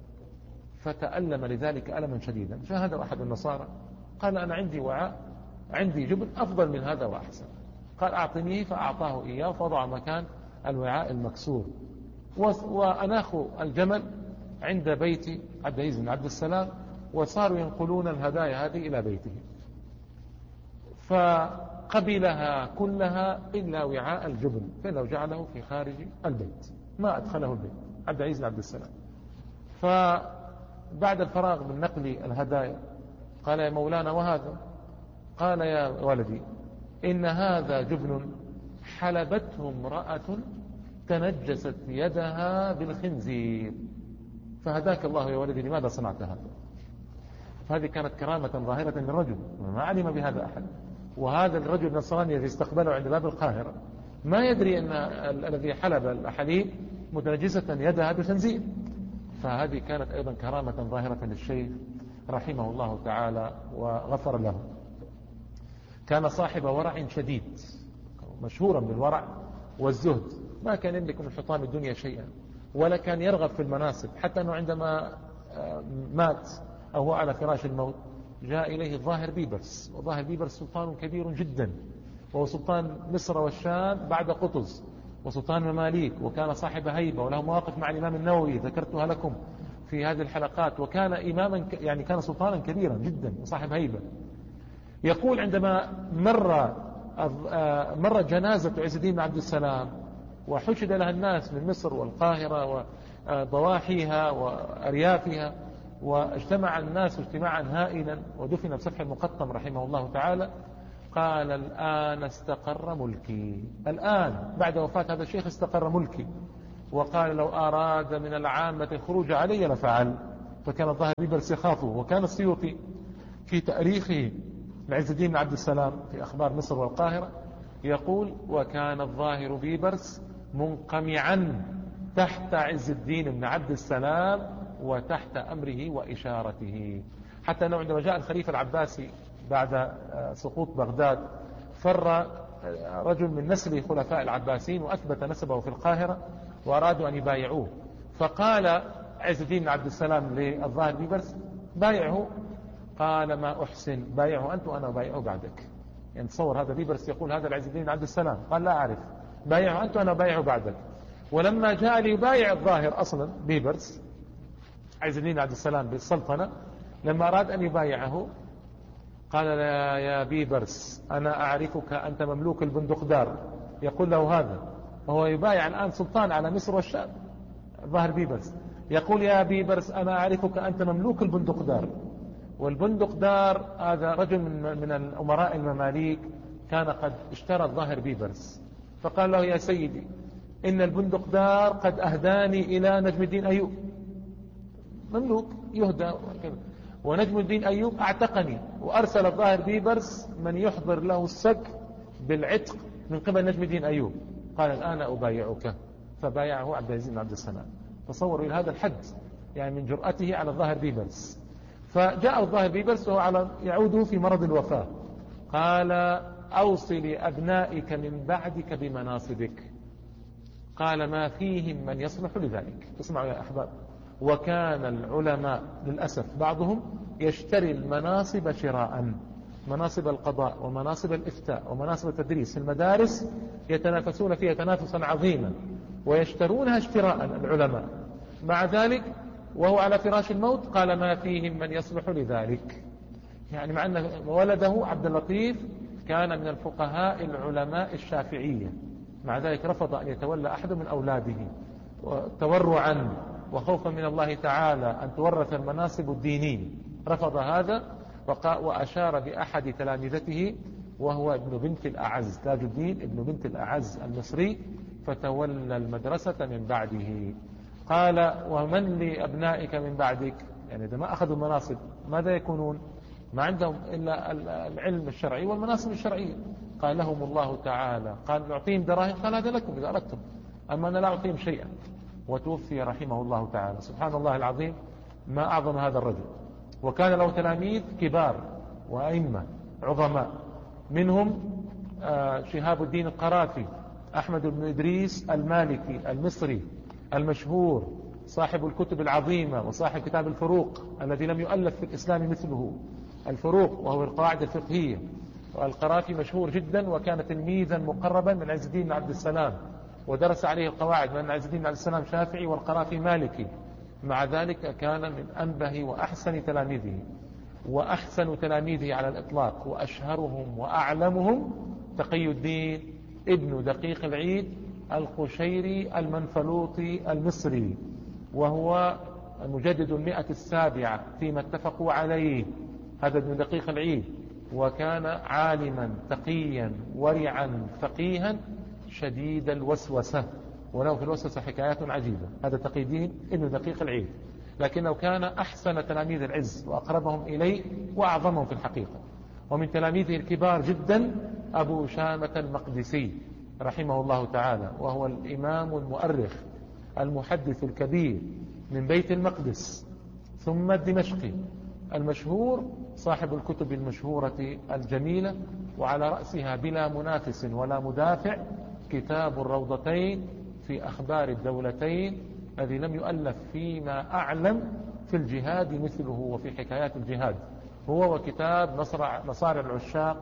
فتألم لذلك ألما شديدا. فهذا أحد النصارى قال: أنا عندي وعاء، عندي جبن أفضل من هذا وأحسن. قال: أعطنيه، فأعطاه إياه، فوضع مكان الوعاء المكسور. وأناخ الجمل عند بيت عبد العزيز بن عبد السلام، وصاروا ينقلون الهدايا هذه إلى بيته، فقبلها كلها إلا وعاء الجبن، فإنه جعله في خارج البيت، ما أدخله البيت عبد العزيز بن عبد السلام. فبعد الفراغ من نقل الهدايا قال: يا مولانا وهذا؟ قال: يا ولدي، إن هذا جبن حلبته امرأة تنجست يدها بالخنزير، فهداك الله يا ولدي، لماذا صنعت هذا؟ فهذه كانت كرامة ظاهرة للرجل، ما علم بهذا أحد. وهذا الرجل النصراني الذي استقبله عند باب القاهرة ما يدري أن الذي حلب الحليب متنجسة يدها بالخنزير. فهذه كانت أيضا كرامة ظاهرة للشيخ رحمه الله تعالى وغفر له. كان صاحب ورع شديد، مشهورا بالورع والزهد، ما كان يملك من حطام الدنيا شيئا، ولا كان يرغب في المناصب، حتى أنه عندما مات أو هو على فراش الموت جاء إليه الظاهر بيبرس، وظاهر بيبرس سلطان كبير جدا، وهو سلطان مصر والشام بعد قطز، وسلطان مماليك، وكان صاحب هيبة وله مواقف مع الإمام النووي ذكرتها لكم في هذه الحلقات، وكان إماما يعني كان سلطانا كبيرا جدا وصاحب هيبة. يقول عندما مر مر جنازة عز الدين بن عبد السلام وحشد لها الناس من مصر والقاهرة وضواحيها وأريافها، واجتمع الناس اجتماعا هائلا، ودفن بسفح المقطم رحمه الله تعالى، قال: الآن استقر ملكي، الآن بعد وفاة هذا الشيخ استقر ملكي. وقال لو أراد من العامة الخروج علي لفعل. فكان الظاهر بيبرس يخافه. وكان السيوطي في تاريخه لعز الدين بن عبد السلام في أخبار مصر والقاهرة يقول: وكان الظاهر بيبرس منقمعا تحت عز الدين بن عبد السلام وتحت أمره وإشارته، حتى أنه عندما جاء الخليفة العباسي بعد سقوط بغداد فر رجل من نسل خلفاء العباسيين وأثبت نسبه في القاهرة وأرادوا أن يبايعوه، فقال عز الدين بن عبد السلام للظاهر بيبرس: بايعه. قال: ما أحسن، بايعه أنت وأنا بايعه بعدك. يعني تصور هذا بيبرس يقول هذا لعز الدين بن عبد السلام، قال: لا أعرف، بايعه أنت وأنا بايعه بعدك. ولما جاء ليبايع الظاهر أصلا بيبرس عز الدين بن عبد السلام بالسلطنة، لما أراد أن يبايعه قال: لا يا بيبرس أنا أعرفك أنت مملوك البندقدار. يقول له هذا وهو يبايع الآن سلطان على مصر والشام، ظاهر بيبرس يقول: يا بيبرس أنا أعرفك أنت مملوك البندقدار. والبندقدار هذا رجل من, من الأمراء المماليك كان قد اشترى الظاهر بيبرس، فقال له: يا سيدي إن البندقدار قد أهداني إلى نجم الدين أيوب، مملوك يهدى، ونجم الدين أيوب أعتقني، وأرسل الظاهر بيبرس من يحضر له السك بالعتق من قبل نجم الدين أيوب. قال: الآن أبايعك. فبايعه عبد العزيز بن عبد السلام. تصوروا إلى هذا الحد يعني من جرأته على الظاهر بيبرس. فجاء الظاهر بيبرس وهو على يعود في مرض الوفاة، قال: أوصي لأبنائك من بعدك بمناصبك. قال: ما فيهم من يصلح لذلك. اسمعوا يا أحباب، وكان العلماء للأسف بعضهم يشتري المناصب شراء، مناصب القضاء ومناصب الإفتاء ومناصب التدريس في المدارس يتنافسون فيها تنافسا عظيما ويشترونها اشتراء العلماء. مع ذلك وهو على فراش الموت قال: ما فيهم من يصلح لذلك. يعني مع أن ولده عبد اللطيف كان من الفقهاء العلماء الشافعية، مع ذلك رفض أن يتولى أحد من أولاده تورعا وخوفا من الله تعالى أن تورث المناصب الدينية، رفض هذا وأشار بأحد تلامذته وهو ابن بنت الأعز، تاج الدين ابن بنت الأعز المصري، فتولى المدرسة من بعده. قال: ومن لأبنائك من بعدك؟ يعني إذا ما أخذوا المناصب ماذا يكونون؟ ما عندهم إلا العلم الشرعي والمناصب الشرعية. قال: لهم الله تعالى، قال: نعطيهم دراهم، قال: هذا لكم إذا أردتم، أما أنا لا أعطيهم شيئا. وتوفي رحمه الله تعالى. سبحان الله العظيم، ما أعظم هذا الرجل. وكان له تلاميذ كبار وأئمة عظماء، منهم شهاب الدين القرافي، أحمد بن إدريس المالكي المصري المشهور صاحب الكتب العظيمة وصاحب كتاب الفروق الذي لم يؤلف في الإسلام مثله، الفروق وهو القواعد الفقهية. والقرافي مشهور جدا وكان تلميذا مقربا من عز الدين بن عبد السلام ودرس عليه القواعد، لأن عز الدين بن عبد السلام شافعي والقرافي مالكي. مع ذلك كان من أنبه وأحسن تلاميذه، وأحسن تلاميذه على الإطلاق وأشهرهم وأعلمهم تقي الدين ابن دقيق العيد القشيري المنفلوطي المصري، وهو مجدد المئة السابعة فيما اتفقوا عليه. هذا ابن دقيق العيد، وكان عالما تقيا ورعا فقيها شديد الوسوسة، وله في الوسوسة حكايات عجيبة. هذا تقي الدين ابن دقيق العيد، لكنه كان أحسن تلاميذ العز وأقربهم إليه وأعظمهم في الحقيقة. ومن تلاميذه الكبار جدا أبو شامة المقدسي رحمه الله تعالى، وهو الإمام المؤرخ المحدث الكبير من بيت المقدس ثم الدمشقي المشهور، صاحب الكتب المشهورة الجميلة، وعلى رأسها بلا منافس ولا مدافع كتاب الروضتين في أخبار الدولتين، الذي لم يؤلف فيما أعلم في الجهاد مثله وفي حكايات الجهاد، هو وكتاب مصارع العشاق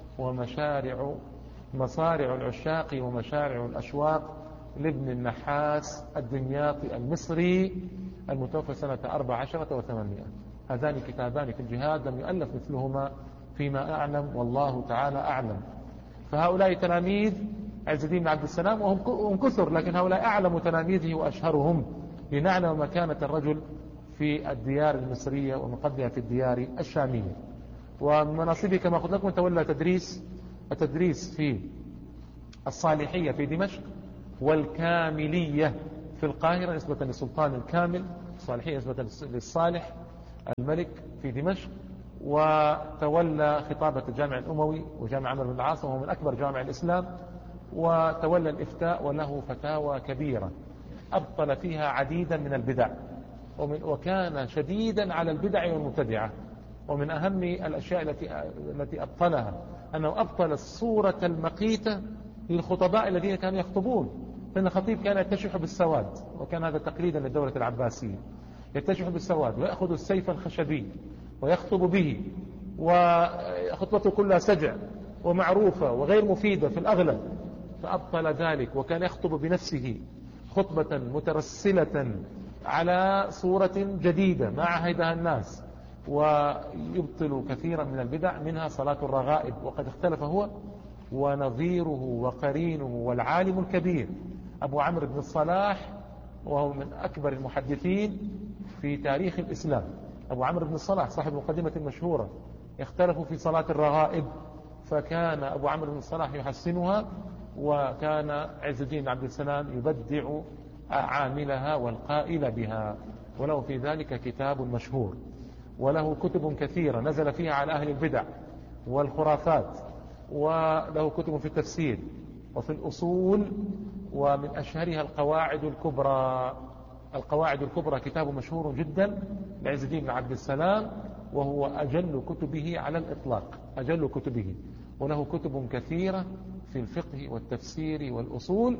ومشارع مصارع العشاق ومشارع الأشواق لابن النحاس الدمياطي المصري المتوفى سنة أربع عشرة وثمانمائة. هذان كتابان في الجهاد لم يؤلف مثلهما فيما أعلم، والله تعالى أعلم. فهؤلاء تلاميذ عز الدين بن عبد السلام وهم كثر، لكن هؤلاء أعلم تلاميذه وأشهرهم، لنعلم مكانة الرجل في الديار المصرية ومن قبلها في الديار الشامية. ومن مناصبه كما قلت لكم تولى تدريس التدريس في الصالحية في دمشق والكاملية في في القاهرة نسبة للسلطان الكامل، الصالحية نسبة للصالح الملك في دمشق، وتولى خطابة الجامع الأموي وجامع عمرو بن العاص وهو من أكبر جامع الإسلام، وتولى الإفتاء وله فتاوى كبيرة أبطل فيها عديدا من البدع، ومن وكان شديدا على البدع والمبتدعة. ومن أهم الأشياء التي التي أبطلها أنه أبطل الصورة المقيتة للخطباء الذين كانوا يخطبون، فإن الخطيب كان يتشح بالسواد، وكان هذا تقليدا للدولة العباسية، يتشح بالسواد ويأخذ السيف الخشبي ويخطب به، وخطبته كلها سجع ومعروفة وغير مفيدة في الأغلب، فأبطل ذلك، وكان يخطب بنفسه خطبة مترسلة على صورة جديدة ما عهدها الناس، ويبطل كثيرا من البدع، منها صلاة الرغائب، وقد اختلف هو ونظيره وقرينه والعالم الكبير أبو عمرو بن الصلاح، وهو من أكبر المحدثين في تاريخ الإسلام. أبو عمرو بن الصلاح صاحب المقدمة المشهورة يختلف في صلاة الرغائب، فكان أبو عمرو بن الصلاح يحسنها، وكان عز الدين بن عبد السلام يبدع عاملها والقائل بها، وله في ذلك كتاب مشهور، وله كتب كثيرة نزل فيها على أهل البدع والخرافات، وله كتب في التفسير وفي الأصول، ومن أشهرها القواعد الكبرى. القواعد الكبرى كتاب مشهور جدا لعز الدين بن عبد السلام، وهو أجل كتبه على الإطلاق، أجل كتبه، وله كتب كثيرة في الفقه والتفسير والأصول،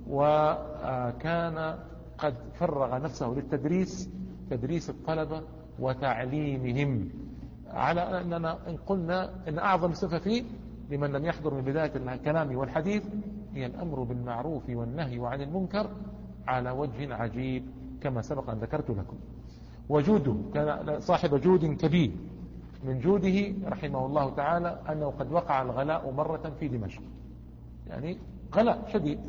وكان قد فرغ نفسه للتدريس، تدريس الطلبة وتعليمهم، على أننا إن قلنا أن أعظم صفة فيه لمن لم يحضر من بداية الكلام والحديث هي الأمر بالمعروف والنهي عن المنكر على وجه عجيب كما سبق أن ذكرت لكم. وجوده كان صاحب جود كبير، من جوده رحمه الله تعالى أنه قد وقع الغلاء مرة في دمشق، يعني غلاء شديد،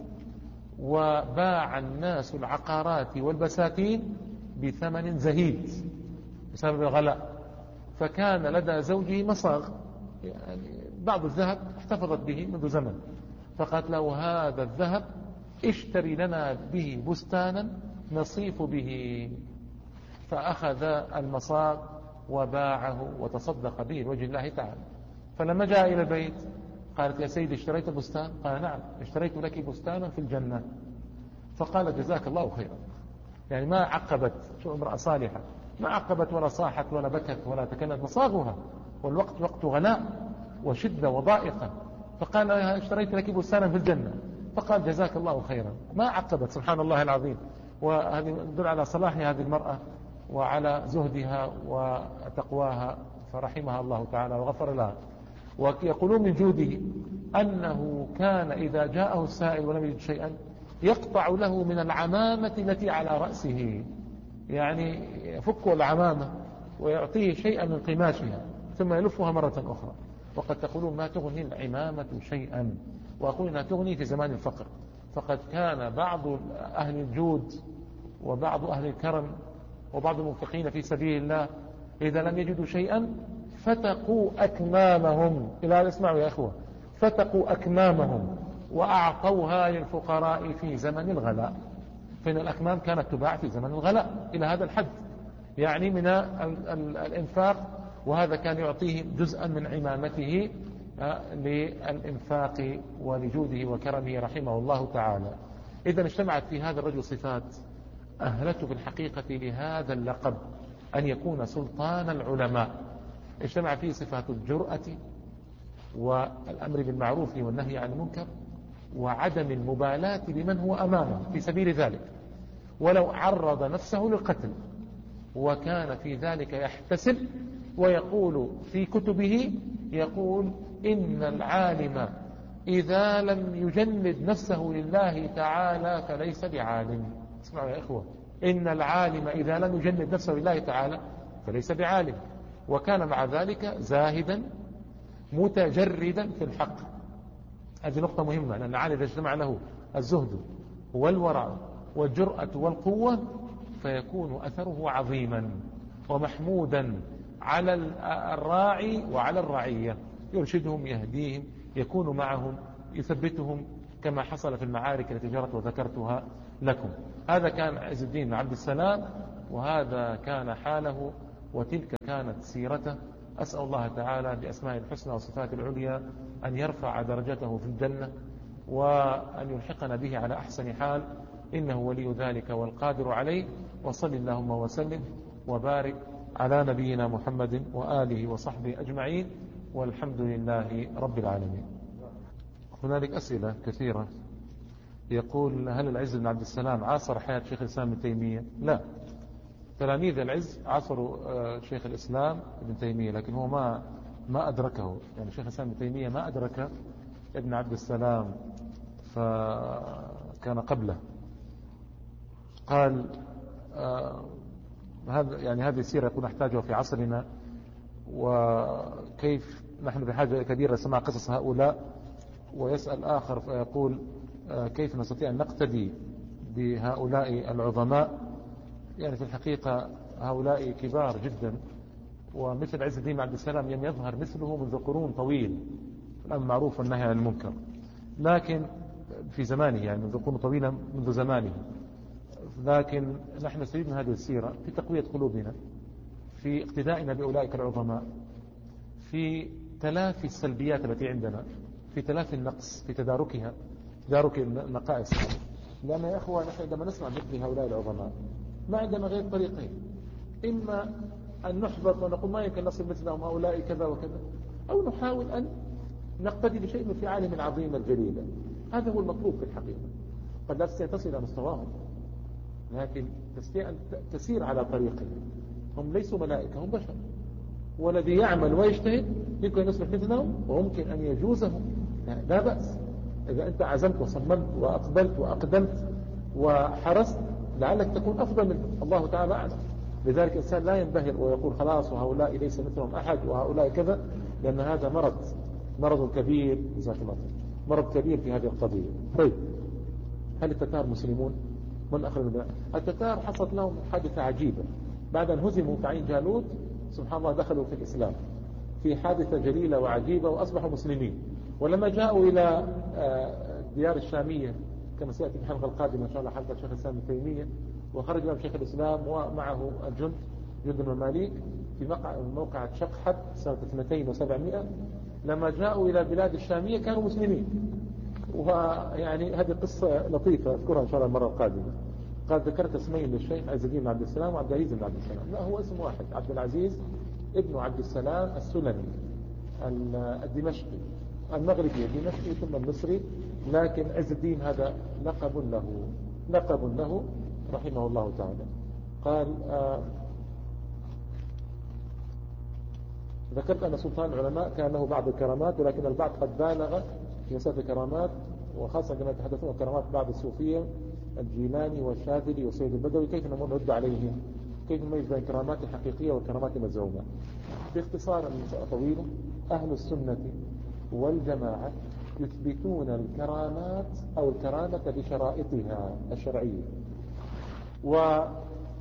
وباع الناس العقارات والبساتين بثمن زهيد بسبب الغلاء، فكان لدى زوجه مصاغ، يعني بعض الذهب احتفظت به منذ زمن، فقالت له هذا الذهب اشتري لنا به بستانا نصيف به، فأخذ المصاغ وباعه وتصدق به لوجه الله تعالى. فلما جاء إلى البيت قالت يا سيدي اشتريت البستان؟ قال نعم اشتريت لك بستانا في الجنة. فقال جزاك الله خيرا، يعني ما عقبت، شو امرأة صالحة، ما عقبت ولا صاحت ولا بكت ولا تكلمت، مصاغها والوقت وقت غلاء وشدة وضائقة، فقال لها اشتريت لك بستانا في الجنة، فقال جزاك الله خيرا، ما عقبت. سبحان الله العظيم. وهذه يدل على صلاح هذه المرأة وعلى زهدها وتقواها، فرحمها الله تعالى وغفر لها. ويقولون من جوده أنه كان إذا جاءه السائل ولم يجد شيئا يقطع له من العمامة التي على رأسه، يعني يفك العمامة ويعطيه شيئا من قماشها ثم يلفها مرة أخرى. وقد تقولون ما تغني العمامة شيئا، وأقول أنها تغني في زمان الفقر، فقد كان بعض أهل الجود وبعض أهل الكرم وبعض المنفقين في سبيل الله إذا لم يجدوا شيئا فتقوا أكمامهم، إلى هذا اسمعوا يا أخوة، فتقوا أكمامهم وأعطوها للفقراء في زمن الغلاء، فإن الأكمام كانت تباع في زمن الغلاء إلى هذا الحد، يعني من الإنفاق، وهذا كان يعطيه جزءا من عمامته للإنفاق ولجوده وكرمه رحمه الله تعالى. إذا اجتمعت في هذا الرجل صفات أهلته في الحقيقة لهذا اللقب أن يكون سلطان العلماء. اجتمع فيه صفات الجرأة والأمر بالمعروف والنهي عن المنكر وعدم المبالاة بمن هو أمامه في سبيل ذلك، ولو عرض نفسه للقتل، وكان في ذلك يحتسب، ويقول في كتبه يقول إن العالم إذا لم يجند نفسه لله تعالى فليس بعالم. اسمعوا يا إخوة، إن العالم إذا لم يجند نفسه لله تعالى فليس بعالم. وكان مع ذلك زاهدا متجردا في الحق. هذه نقطة مهمة، لأن العالم إذا اجتمع له الزهد والورع والجرأة والقوة فيكون أثره عظيما ومحمودا على الراعي وعلى الرعية، يرشدهم يهديهم يكون معهم يثبتهم، كما حصل في المعارك التي جرت وذكرتها لكم. هذا كان عز الدين بن عبد السلام، وهذا كان حاله، وتلك كانت سيرته. أسأل الله تعالى بأسماء الحسنى وصفات العليا أن يرفع درجته في الجنة، وأن يلحقنا به على أحسن حال، إنه ولي ذلك والقادر عليه. وصل اللهم وسلم وبارك على نبينا محمد وآله وصحبه أجمعين، والحمد لله رب العالمين. هنالك أسئلة كثيرة. يقول: هل العز بن عبد السلام عاصر حياة شيخ الإسلام ابن تيمية؟ لا، تلاميذ العز عاصروا شيخ الإسلام ابن تيمية، لكن هو ما ما أدركه. يعني شيخ الإسلام ابن تيمية ما أدرك ابن عبد السلام، فكان قبله. قال آه هذا يعني هذه السيرة يكون نحتاجها في عصرنا، وكيف نحن بحاجة كبيرة لسماع قصص هؤلاء. ويسأل آخر فيقول: آه كيف نستطيع أن نقتدي بهؤلاء العظماء؟ يعني في الحقيقة هؤلاء كبار جدا، ومثل عز الدين عبد السلام لم يظهر مثله منذ قرون طويل. الأمر معروف والنهي عن المنكر، لكن في زمانه، يعني منذ قرون طويلة منذ زمانه. لكن نحن نستفيد من هذه السيرة في تقوية قلوبنا، في اقتدائنا بأولئك العظماء، في تلافي السلبيات التي عندنا، في تلافي النقص، في تداركها، تدارك النقائص. لأن يا أخوة نحن عندما نسمع مثل هؤلاء العظماء ما عندنا غير طريقين: إما أن نحبط ونقول ما يمكن نصل مثلهم هؤلاء كذا وكذا، أو نحاول أن نقتدي بشيء من فعالهم العظيمة الجليلة. هذا هو المطلوب في الحقيقة. قد لا تستطيع تصل إلى مستواهم، لكن تستطيع أن تسير على طريقهم. هم ليسوا ملائكة، هم بشر، والذي يعمل ويجتهد يمكن أن يصبح مثلهم، وممكن أن يجوزهم. لا بأس إذا أنت عزمت وصممت وأقبلت وأقدمت وحرصت، لعلك تكون أفضل منهم. الله تعالى أعلم. لذلك الإنسان لا ينبهر ويقول خلاص وهؤلاء ليس مثلهم أحد وهؤلاء كذا، لأن هذا مرض مرض كبير، مرض كبير في هذه القضية. طيب، هل التتار مسلمون؟ من أخرج من التتار؟ حصلت لهم حادثة عجيبة بعد أن هزموا في عين جالوت. سبحان الله، دخلوا في الإسلام في حادثة جليلة وعجيبة وأصبحوا مسلمين. ولما جاءوا إلى ديار الشامية، كما سيأتي في الحلقة القادمة إن شاء الله حلقة شيخ الإسلام ابن تيمية، وخرج لهم شيخ الإسلام ومعه الجند جند المماليك في موقع شقحت سنة اثنتين وسبعمائة. لما جاءوا إلى بلاد الشامية كانوا مسلمين. ويعني هذه قصة لطيفة أذكرها إن شاء الله المرة القادمة. قال: ذكرت اسمين للشيخ عز الدين بن عبد السلام وعبد العزيز بن عبد السلام. لا، هو اسم واحد، عبد العزيز ابن عبد السلام السلمي الدمشقي المغربي الدمشقي ثم المصري. لكن عز الدين هذا لقب له لقب له رحمه الله تعالى. قال: آه ذكرت أن سلطان العلماء كان له بعض الكرامات، ولكن البعض قد بالغ في مسألة الكرامات، وخاصة عندما يتحدثون عن كرامات بعض الصوفية الجيلاني والشاذلي والسيد البدوي. كيف نرد عليهم؟ كيف نميز بين الكرامات الحقيقية والكرامات المزعومة؟ باختصار طويل، أهل السنة والجماعة يثبتون الكرامات أو الكرامة بشرائطها الشرعية. وكانوا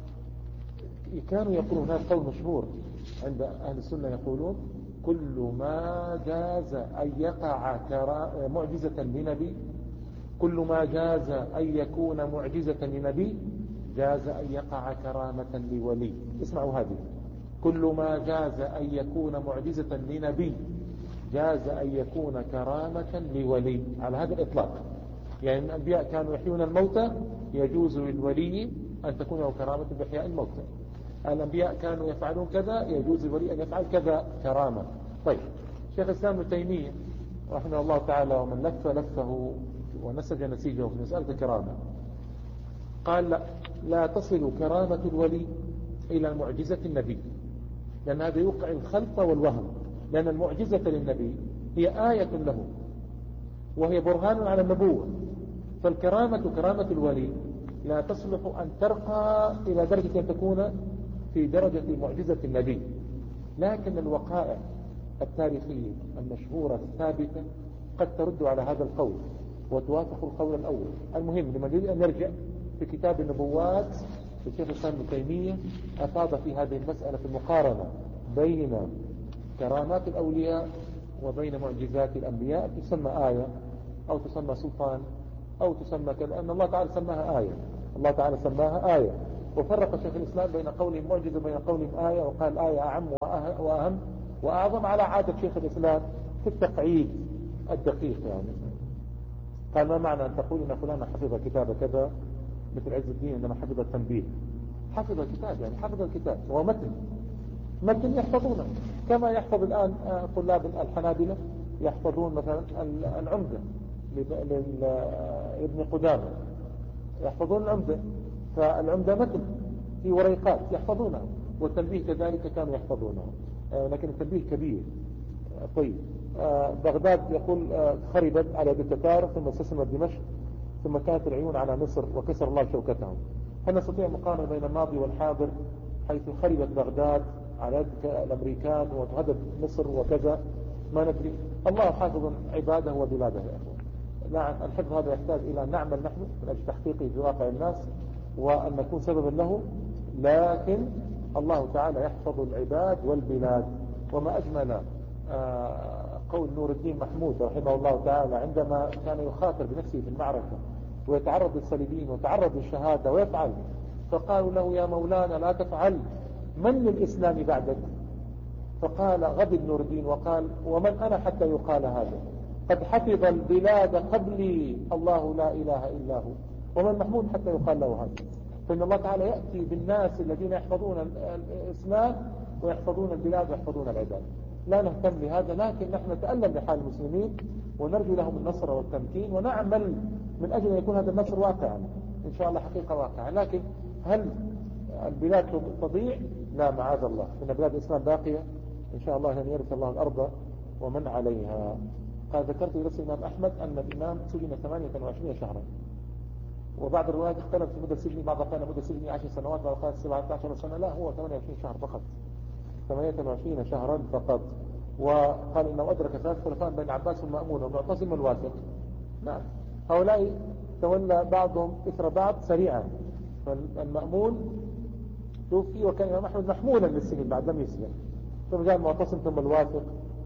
يقولون، هذا قول مشهور عند أهل السنة، يقولون: كل ما جاز أن يقع معجزة لنبي، كل ما جاز أن يكون معجزة لنبي جاز أن يقع كرامة لولي. اسمعوا هذه: كل ما جاز أن يكون معجزة لنبي جاز أن يكون كرامة لولي، على هذا الإطلاق. يعني الأنبياء كانوا يحيون الموتى، يجوز للولي أن تكون له كرامة بإحياء الموتى. الأنبياء كانوا يفعلون كذا، يجوز للولي أن يفعل كذا كرامة. طيب، شيخ الإسلام ابن تيمية رحمه الله تعالى، ومن لف لفه ونسج نسيجه في مسألة الكرامة، قال: لا, لا تصل كرامة الولي إلى معجزة النبي، لأن هذا يوقع الخلط والوهم. لأن المعجزة للنبي هي آية له، وهي برهان على النبوة. فالكرامة كرامة الولي لا تصلح أن ترقى إلى درجة أن تكون في درجة معجزة النبي. لكن الوقائع التاريخية المشهورة الثابتة قد ترد على هذا القول وتوافق القول الأول. المهم، لما نريد أن نرجع في كتاب النبوات للشيخ الإسلام ابن تيمية، أفاض في هذه المسألة في المقارنة بين كرامات الأولياء وبين معجزات الأنبياء، تسمى آية أو تسمى سلطان أو تسمى كذا، لأن الله تعالى سماها آية. الله تعالى سماها آية، وفرق شيخ الإسلام بين قولهم معجزة وبين قولهم آية، وقال آية أعم وأهم وأعظم على عادة شيخ الإسلام في التقعيد الدقيق. يعني قال ما معنى أن تقول إن فلان حفظ كتاب كذا، مثل عز الدين عندما حفظ التنبيه، حفظ الكتاب يعني حفظ الكتاب هو متن متن يحفظونه، كما يحفظ الآن طلاب الحنابلة يحفظون مثلا العمدة لابن قدامة، يحفظون العمدة، فالعمدة متن في وريقات يحفظونه، والتنبيه كذلك كانوا يحفظونه، لكن التنبيه كبير. طيب بغداد يقول خربت على يد التتار ثم استسلمت دمشق ثم كانت العيون على مصر وكسر الله شوكتهم. هل نستطيع مقارنة بين الماضي والحاضر حيث خربت بغداد على يد الأمريكان وتهدد مصر وكذا؟ ما ندري. الله حافظ عباده وبلاده يا أخوان. نعم الحفظ هذا يحتاج إلى أن نعمل نحن من أجل تحقيقه في واقع الناس وأن نكون سببا له، لكن الله تعالى يحفظ العباد والبلاد. وما أجمل قول نور الدين محمود رحمه الله تعالى عندما كان يخاطر بنفسه في المعركة ويتعرض للصليبين ويتعرض للشهادة ويفعل، فقالوا له يا مولانا لا تفعل، من للإسلام بعدك؟ فقال غضب نور الدين وقال ومن أنا حتى يقال هذا؟ قد حفظ البلاد قبلي الله لا إله إلا هو، ومن محمود حتى يقال له هذا؟ فإن الله تعالى يأتي بالناس الذين يحفظون الإسلام ويحفظون البلاد ويحفظون العباد. لا نهتم بهذا، لكن نحن نتألم لحال المسلمين ونرجو لهم النصر والتمكين ونعمل من أجل أن يكون هذا النصر واقعا إن شاء الله حقيقة واقعا. لكن هل البلاد تضيع؟ لا معاذ الله، إن بلاد الإسلام باقية إن شاء الله أن يرث الله الأرض ومن عليها. قال ذكرت لنفس الإمام أحمد أن الإمام سجن ثمانية وعشرين شهرا، وبعض الروايات اختلف في مدة سجنه، بعض قال مدة سجنه عشر سنوات وبعض قال سبعة عشر سنة، لا هو ثمانية وعشرين شهر فقط، ثمانية وعشرين شهرا فقط. وقال إنه أدرك ثلاث خلفاء بين عباس والمأمون ومعتصم والواثق. نعم هؤلاء تولى بعضهم إثر بعض سريعا، فالمأمون توفي وكان الإمام أحمد محمولا للسجن بعد لم يسلم، ثم جاء المعتصم ثم الواثق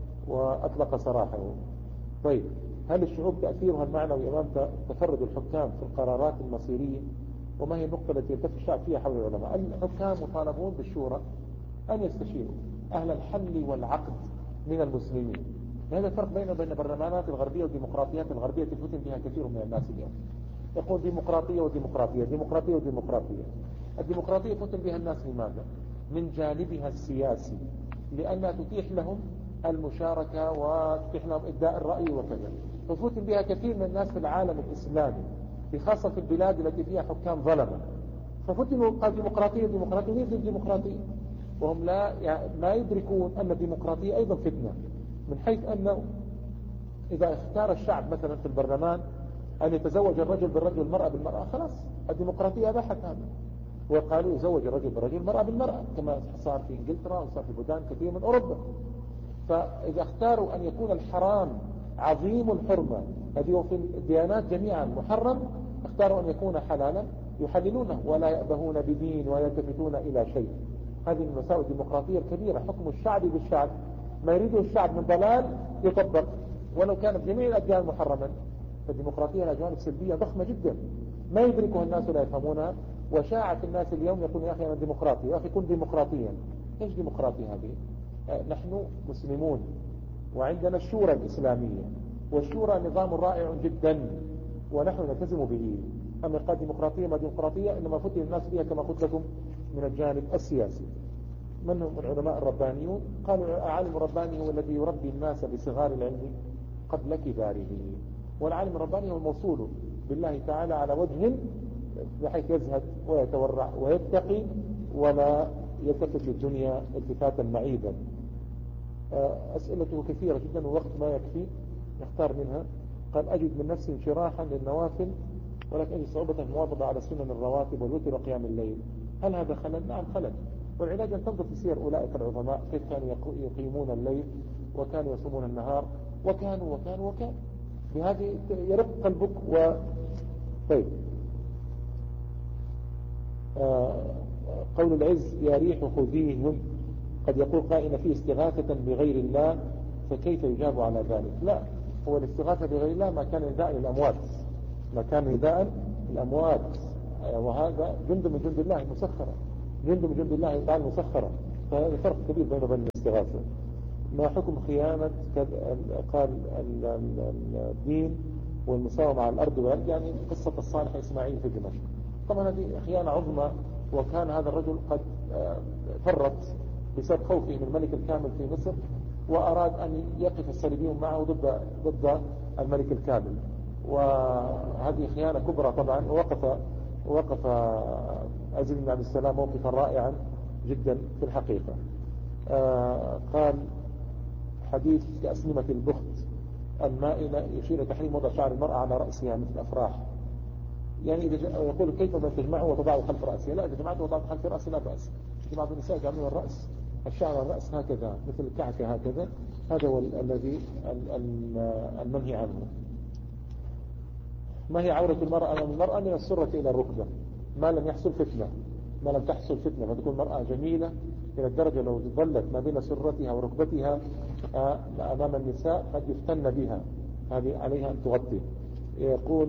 وأطلق سراحه. طيب هل الشعوب تأثيرها المعنوي أمام تفرد الحكام في القرارات المصيرية؟ وما هي النقطة التي يلتف الشعب فيها حول العلماء؟ الحكام مطالبون بالشورى أن يستشيروا أهل الحل والعقد من المسلمين. هذا الفرق بين بين البرلمانات الغربية والديمقراطيات الغربية تفتن بها كثير من الناس اليوم. يقول ديمقراطية وديمقراطية ديمقراطية وديمقراطية. الديمقراطية فتن بها الناس لماذا؟ من جانبها السياسي، لأنها تتيح لهم المشاركة وتتيح لهم إبداء الرأي وكذا، ففتن بها كثير من الناس في العالم الإسلامي، بخاصة في البلاد التي فيها حكام ظلمة، ففتنوا قال ديمقراطية ديمقراطية هي الديمقراطية، وهم لا يعني ما يدركون أن الديمقراطية أيضا فتنة، من حيث أنه إذا اختار الشعب مثلا في البرلمان أن يتزوج الرجل بالرجل المرأة بالمرأة، خلاص الديمقراطية أباحت هذا، وقالوا يزوج الرجل بالرجل المرأة بالمرأة كما صار في إنجلترا وصار في بلدان كثير من أوروبا. فإذا اختاروا أن يكون الحرام عظيم الحرمة الذي هو في الديانات جميعا محرم، اختاروا أن يكون حلالا يحللونه ولا يأبهون بدين ولا يلتفتون إلى شيء. هذه من مساوئ الديمقراطية الكبيرة، حكم الشعب بالشعب، ما يريده الشعب من ضلال يطبق ولو كانت جميع الأديان محرما. فالديمقراطية لها جوانب سلبية ضخمة جدا ما يدركها الناس ولا يفهمونها، وشاعت الناس اليوم يقول يا أخي أنا ديمقراطي، يا أخي كن ديمقراطيا. إيش ديمقراطي هذه؟ آه نحن مسلمون وعندنا الشورى الإسلامية، والشورى نظام رائع جدا ونحن نلتزم به. أما قال ديمقراطية ما ديمقراطية إنما فتن الناس فيها كما قلت لكم من الجانب السياسي. من هم العلماء الربانيون؟ قالوا العالم الرباني هو الذي يربي الناس بصغار العلم قبل كباره، والعالم الرباني هو الموصول بالله تعالى على وجه بحيث يزهد ويتورع ويتقي ولا يلتفت للدنيا التفاتا معيبا. أسئلته كثيرة جدا ووقت ما يكفي نختار منها. قال أجد من نفسي انشراحا للنوافل ولكن أجد صعوبة المواظبة على سنن الرواتب والوتر وقيام الليل، هل هذا خلل؟ نعم خلل، والعلاج أن تنظر في سير أولئك العظماء كيف كانوا يقيمون الليل وكانوا يصومون النهار وكانوا وكانوا وكانوا بهذه يرق قلبك. و طيب آه قول العز يا ريح خذيهم، قد يقول قائل فيه استغاثة بغير الله، فكيف يجاب على ذلك؟ لا، هو الاستغاثة بغير الله ما كان إنزاء للأموات، ما كان نداء الأموات، وهذا جند من جند الله مسخرة، جند من جند الله تعالى مسخرة. فهذا فرق كبير بينه وبين الاستغاثة. ما حكم خيانة قال الدين والمساومة على الأرض والأرض، يعني قصة الصالح إسماعيل في دمشق. طبعا هذه خيانة عظمى، وكان هذا الرجل قد فرط بسبب خوفه من الملك الكامل في مصر، وأراد أن يقف الصليبيون معه ضد ضد الملك الكامل، وهذه خيانة كبرى طبعا. ووقف وقف عزيز بن عبد السلام موقفا رائعا جدا في الحقيقة. آه قال حديث كأسنمة البخت المائلة يشير تحريم وضع شعر المرأة على رأسها مثل الأفراح. يعني إذا يقول كيف ما تجمعه وتضعه خلف رأسها؟ لا، إذا جمعته وضعه خلف رأسها لا بأس. بعض النساء يجعلون الرأس الشعر على الرأس هكذا مثل الكعكة هكذا، هذا هو الذي المنهي عنه. ما هي عورة المرأة أمام المرأة؟ من السرة إلى الركبة، ما لم يحصل فتنة، ما لم تحصل فتنة، فتكون المرأة جميلة إلى الدرجة لو ظلت ما بين سرتها وركبتها أمام النساء قد يفتن بها، هذه عليها أن تغطي. يقول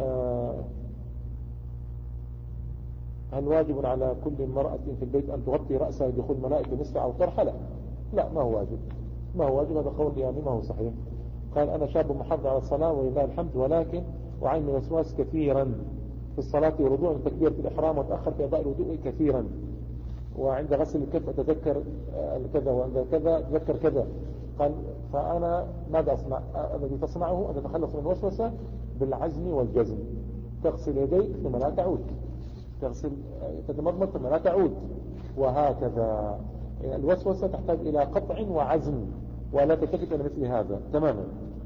هل واجب على كل امرأة في البيت أن تغطي رأسها لدخول ملائكة نصف أو طرحة؟ لا لا ما هو واجب، ما هو واجب، هذا قول يعني ما هو صحيح. قال أنا شاب محافظ على الصلاة ولله الحمد، ولكن أعاني من الوسواس كثيرا في الصلاة ورجوع من تكبيرة الإحرام، وتأخر في أداء الوضوء كثيرا، وعند غسل الكف أتذكر كذا، وعند كذا أتذكر كذا. قال فأنا ماذا أصنع؟ الذي تصنعه أن تتخلص من الوسوسة بالعزم والجزم، تغسل يديك ثم لا تعود، تغسل تتمضمض ثم لا تعود، وهكذا. الوسوسة تحتاج إلى قطع وعزم، ولا تلتفت إلى مثل هذا تماما.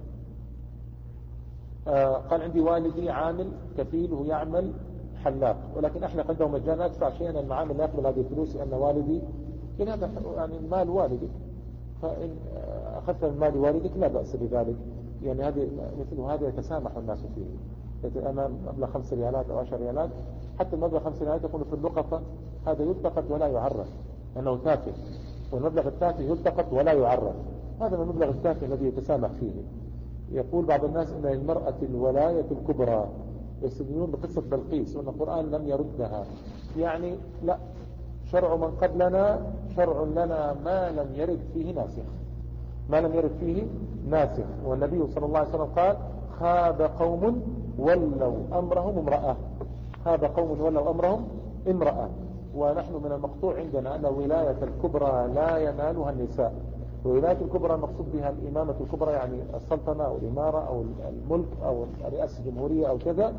آه قال عندي والدي عامل كفيل وهو يعمل حلاق، ولكن أحلق عنده مجانا، أدفع شيئا المعامل لا يقبل هذه الفلوس لأن والدي إن هذا يعني مال والدك، فإن أخذت من مال والدك لا بأس بذلك. يعني هذه مثل هذا يتسامح الناس فيه. أنا مبلغ خمس ريالات أو عشر ريالات، حتى المبلغ خمس ريالات يكون في اللقطة، هذا يلتقط ولا يعرف أنه تافه، والمبلغ التافه يلتقط ولا يعرف، هذا من المبلغ التافه الذي يتسامح فيه. يقول بعض الناس إن للمرأة الولاية الكبرى، يستدلون بقصة بلقيس وأن القرآن لم يردها. يعني لا، شرع من قبلنا شرع لنا ما لم يرد فيه ناسخ، ما لم يرد فيه ناسخ. والنبي صلى الله عليه وسلم قال خاب قوم ولوا أمرهم امرأة، خاب قوم ولوا أمرهم امرأة. ونحن من المقطوع عندنا أن الولاية الكبرى لا ينالها النساء. الولاية الكبرى المقصود بها الإمامة الكبرى، يعني السلطنة أو الإمارة أو الملك أو رئاسة الجمهورية أو كذا،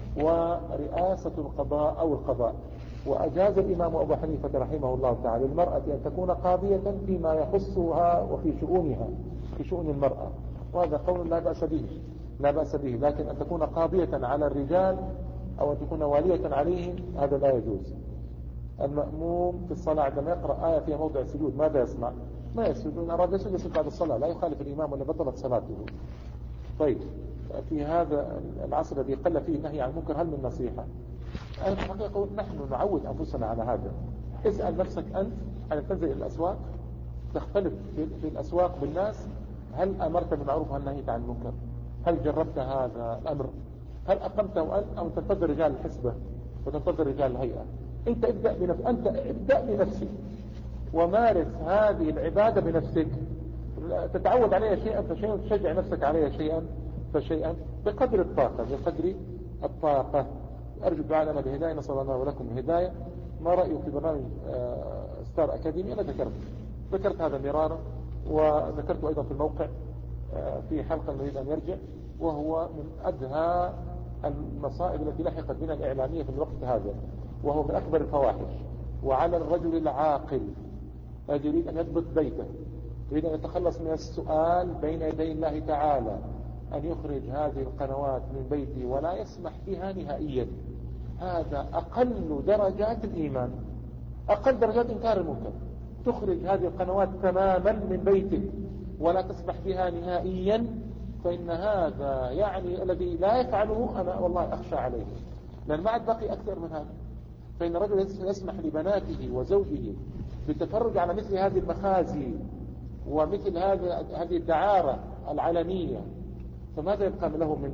ورئاسة القضاء أو القضاء. وأجاز الإمام أبو حنيفة رحمه الله تعالى المرأة أن تكون قاضية فيما يخصها وفي شؤونها، في شؤون المرأة، وهذا قول لا بأس به، لا بأس به. لكن أن تكون قاضية على الرجال أو أن تكون والية عليهم هذا لا يجوز. المأموم في الصلاة عندما يقرأ آية فيها موضع السجود ماذا يصنع؟ ما يسجد، إن أراد يسجد يسجد بعد الصلاة، لا يخالف الإمام ولا بطلت صلاته. طيب في هذا العصر الذي قل فيه النهي عن المنكر هل من نصيحة؟ أنا في الحقيقة نحن نعود أنفسنا على هذا. اسأل نفسك أنت أن تنزل الأسواق، تختلف في الأسواق بالناس، هل أمرت بالمعروف وهل نهيت عن المنكر؟ هل جربت هذا الأمر؟ هل أقمته أنت أو تنتظر رجال الحسبة وتنتظر رجال الهيئة؟ أنت ابدأ بنفسك، أنت ابدأ بنفسك ومارس هذه العبادة بنفسك، تتعود عليها شيئا فشيئا، تشجع نفسك عليها شيئا فشيئا بقدر الطاقة، بقدر الطاقة. أرجو الدعاء لنا بهداية، نسأل الله ولكم الهداية. ما رأيك في برنامج ستار أكاديمي؟ أنا ذكرت ذكرت هذا مرارا، وذكرت أيضا في الموقع في حلقة نريد أن يرجع، وهو من أدهى المصائب التي لحقت بنا الإعلامية في الوقت هذا، وهو من أكبر الفواحش. وعلى الرجل العاقل الذي يريد أن يضبط بيته، يريد أن يتخلص من السؤال بين يدي الله تعالى، أن يخرج هذه القنوات من بيته ولا يسمح بها نهائيا. هذا أقل درجات الإيمان، أقل درجات إنكار المنكر. تخرج هذه القنوات تماما من بيتك ولا تسمح بها نهائيا، فإن هذا يعني الذي لا يفعله أنا والله أخشى عليه، لأن ما عاد بقي أكثر من هذا. فإن الرجل يسمح لبناته وزوجه بالتفرج على مثل هذه المخازي ومثل هذه هذه الدعارة العلنية، فماذا يبقى له من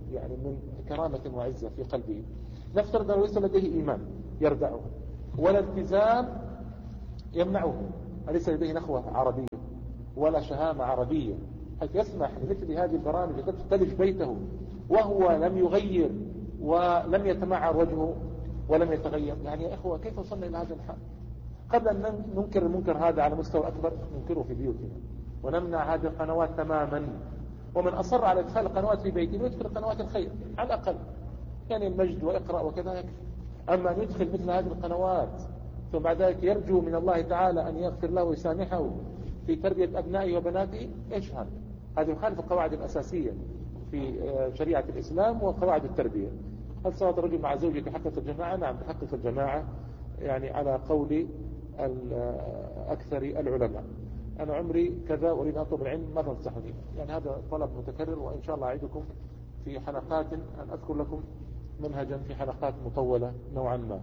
يعني من كرامة وعزة في قلبه. نفترض أنه ليس لديه إيمان يردعه ولا التزام يمنعه، ليس لديه نخوة عربية ولا شهامة عربية حيث يسمح لمثل هذه البرامج تلج بيته وهو لم يغير ولم يتمعر وجهه ولم يتغير. يعني يا إخوة كيف وصلنا إلى هذا الحال؟ قبل أن ننكر المنكر هذا على مستوى أكبر ننكره في بيوتنا ونمنع هذه القنوات تماما، ومن أصر على إدخال القنوات في بيته يدخل قنوات الخير على الأقل، يعني المجد وإقرأ وكذا يكفي. أما أن يدخل مثل هذه القنوات ثم بعد ذلك يرجو من الله تعالى أن يغفر له ويسامحه في تربية أبنائه وبناته، إيش هذا؟ هذا يخالف القواعد الأساسية في شريعة الإسلام وقواعد التربية. هل صلاة الرجل مع زوجته تحقق الجماعة؟ نعم تحقق الجماعة، يعني على قول أكثر العلماء. أنا عمري كذا أريد أن أطلب العلم، ما تنصحني؟ يعني هذا طلب متكرر، وإن شاء الله أعيدكم في حلقات أن أذكر لكم منهجا في حلقات مطولة نوعا ما.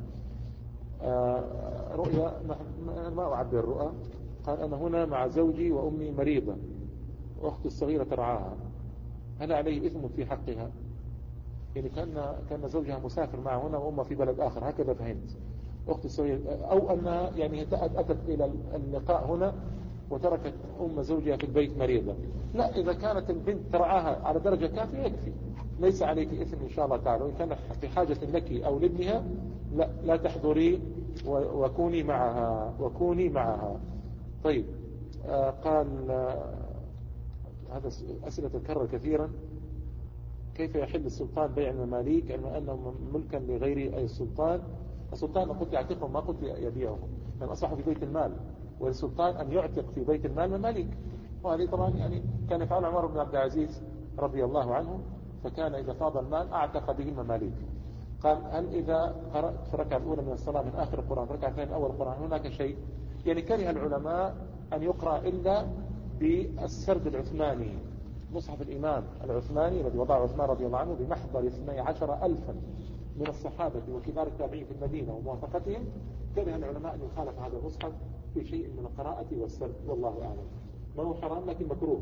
رؤيا ما أعبر الرؤى. قال أنا هنا مع زوجي وأمي مريضة وأختي الصغيرة ترعاها، هل عليه إثم في حقها؟ يعني كان كان زوجها مسافر معه هنا وأمها في بلد آخر، هكذا فهمت. أختي الصغيرة، أو أنها يعني أتت إلى اللقاء هنا وتركت أم زوجها في البيت مريضة. لا، إذا كانت البنت ترعاها على درجة كافية يكفي، ليس عليك إثم إن شاء الله تعالى. وإن كان في حاجة لك أو لابنها لا, لا تحضري وكوني معها وكوني معها. طيب آه قال آه هذا أسئلة تتكرر كثيرا. كيف يحل السلطان بيع المماليك علما أنه ملكا لغير أي السلطان؟ السلطان قلت يعتقهم ما قلت يبيعهم، لأن أصبحوا في بيت المال، والسلطان أن يعتق في بيت المال مماليك. وهذه طبعا يعني كان يفعل عمر بن عبد العزيز رضي الله عنه، فكان إذا فاض المال أعتق به المماليك. قال هل إذا قرأت في الركعة الأولى من الصلاة من آخر القرآن ركعة الثانية أول القرآن هناك شيء؟ يعني كره العلماء أن يقرأ إلا بالسرد العثماني، مصحف الإمام العثماني الذي وضعه عثمان رضي الله عنه بمحضر اثني عشر ألفا من الصحابة وكبار التابعين في المدينة وموافقتهم. كره العلماء أن يخالف هذا المصحف في شيء من القراءة والسرد، والله أعلم. ما هو حرام لكن مكروه.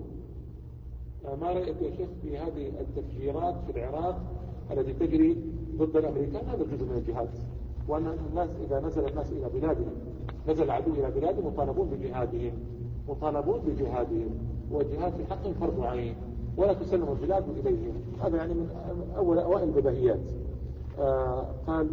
ما رأيك يا شيخ في هذه التفجيرات في العراق التي تجري ضد الأمريكان؟ هذا جزء من الجهاد، وأن الناس إذا نزل الناس إلى بلادهم، نزل العدو إلى بلادهم، مطالبون بجهادهم مطالبون بجهادهم والجهاد في حق فرض عين، ولا تسلم البلاد إليهم. هذا يعني من أول أوائل البديهيات. آه قال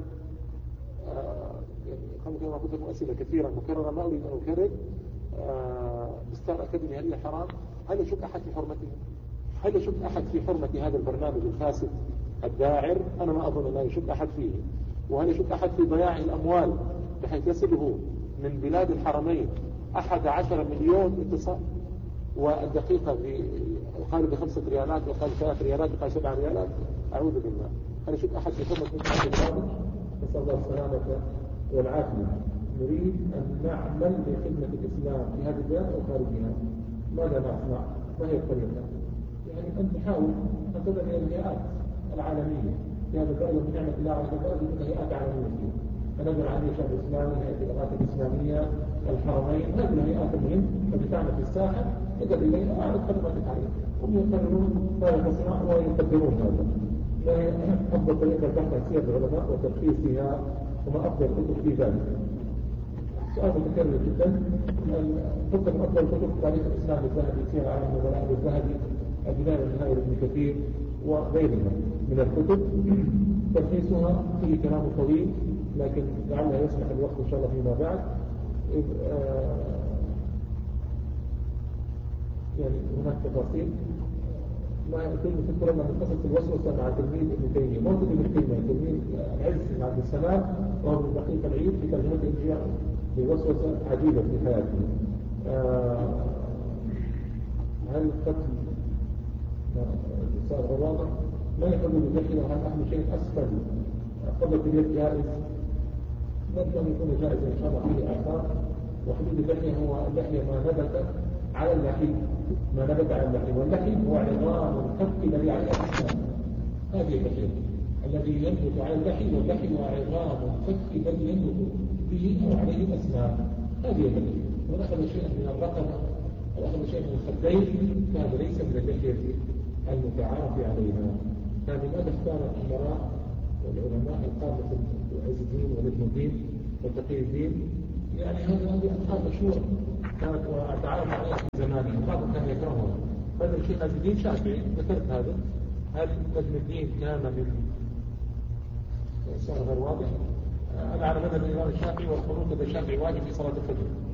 آه يعني كما قلت لكم أسئلة كثيرة مكررة ما أريد أن أكرر. آه ستار أكاديمي هل هي حرام؟ هل يشك أحد في حرمته؟ هل يشك أحد في حرمة هذا البرنامج الفاسد الداعر؟ أنا ما أظن أن يشك أحد فيه. وهل يشك أحد في ضياع الأموال بحيث يصله من بلاد الحرمين أحد عشر مليون اتصال، والدقيقة يقال بخمسة ريالات وقال ثلاث ريالات وقال سبع ريالات؟ أعوذ بالله. هل يشك أحد في حرمة مثل هذا البرنامج؟ نسأل الله السلامة والعافية. نريد أن نعمل لخدمة الإسلام في هذه البلاد أو خارجها. ماذا نصنع؟ ما هي الطريقة؟ يعني أن تحاول أن تدعم إلى الهيئات العالمية في هذا البلد من نعمة الله على البلد من هيئات عالمية فيه. فنزل عليه الشعب الإسلامي، هيئة الإغاثة الإسلامية، الحرمين، هذه الهيئات المهم التي تعمل في الساحة يقدر إليها أعرض خدماتك عليه، هم يقررون ماذا تصنع ويقدرون هذا. أفضل طريقة البحث سير العلماء وتلخيصها وما أفضل كتب في ذلك. سؤال متكرر جدا. تذكر من أفضل كتب تاريخ الإسلام الذهبي، سير عالم النبلاء الذهبي، البداية والنهاية لابن كثير وغيرها من الكتب. تلخيصها فيه كلام طويل لكن لعلها يسمح الوقت إن شاء الله فيما بعد. يعني هناك تفاصيل ما يتم تذكر لنا من قصة الوسوسة مع تلميذ ابن تيمية، موجود ابن تيمية تلميذ العز بن عبد السلام وهو من دقيق العيد في ترجمة الإنجيل بوسوسة عجيبة في حياته. آه هل قتل صار واضح؟ ما يحب باللحية وهل أحد شيء أسفل قبل اليد جائز؟ نرجو أن يكون جائزا إن شاء الله فيه آثار. وحدود اللحية هو اللحية ما نبت على اللحية، ما نبت على اللحية، واللحية هو عظام الكف الذي عليه أسنان. هذه اللحية الذي ينبت على اللحية، واللحية هو عظام الكف الذي ينبت به أو عليه أسنان. هذه اللحية. ونأخذ شيئا من الرقبة أو أخذ شيئا من الخدين فهذا ليس من اللحية المتعارف عليها. فلماذا اختار الأمراء والعلماء القامة عز الدين ونجم الدين وتقي الدين؟ يعني هذه ألقاب مشهورة كانت وأتعرف عليها في زمانه وبعضهم كان يكرهها. فإن الشيخ عز الدين شافعي ذكرت هذا. هل نجم الدين كان من إنسان غير واضح؟ أنا على مذهب الإمام الشافعي والخروج بالشافعي واجب في صلاة الفجر.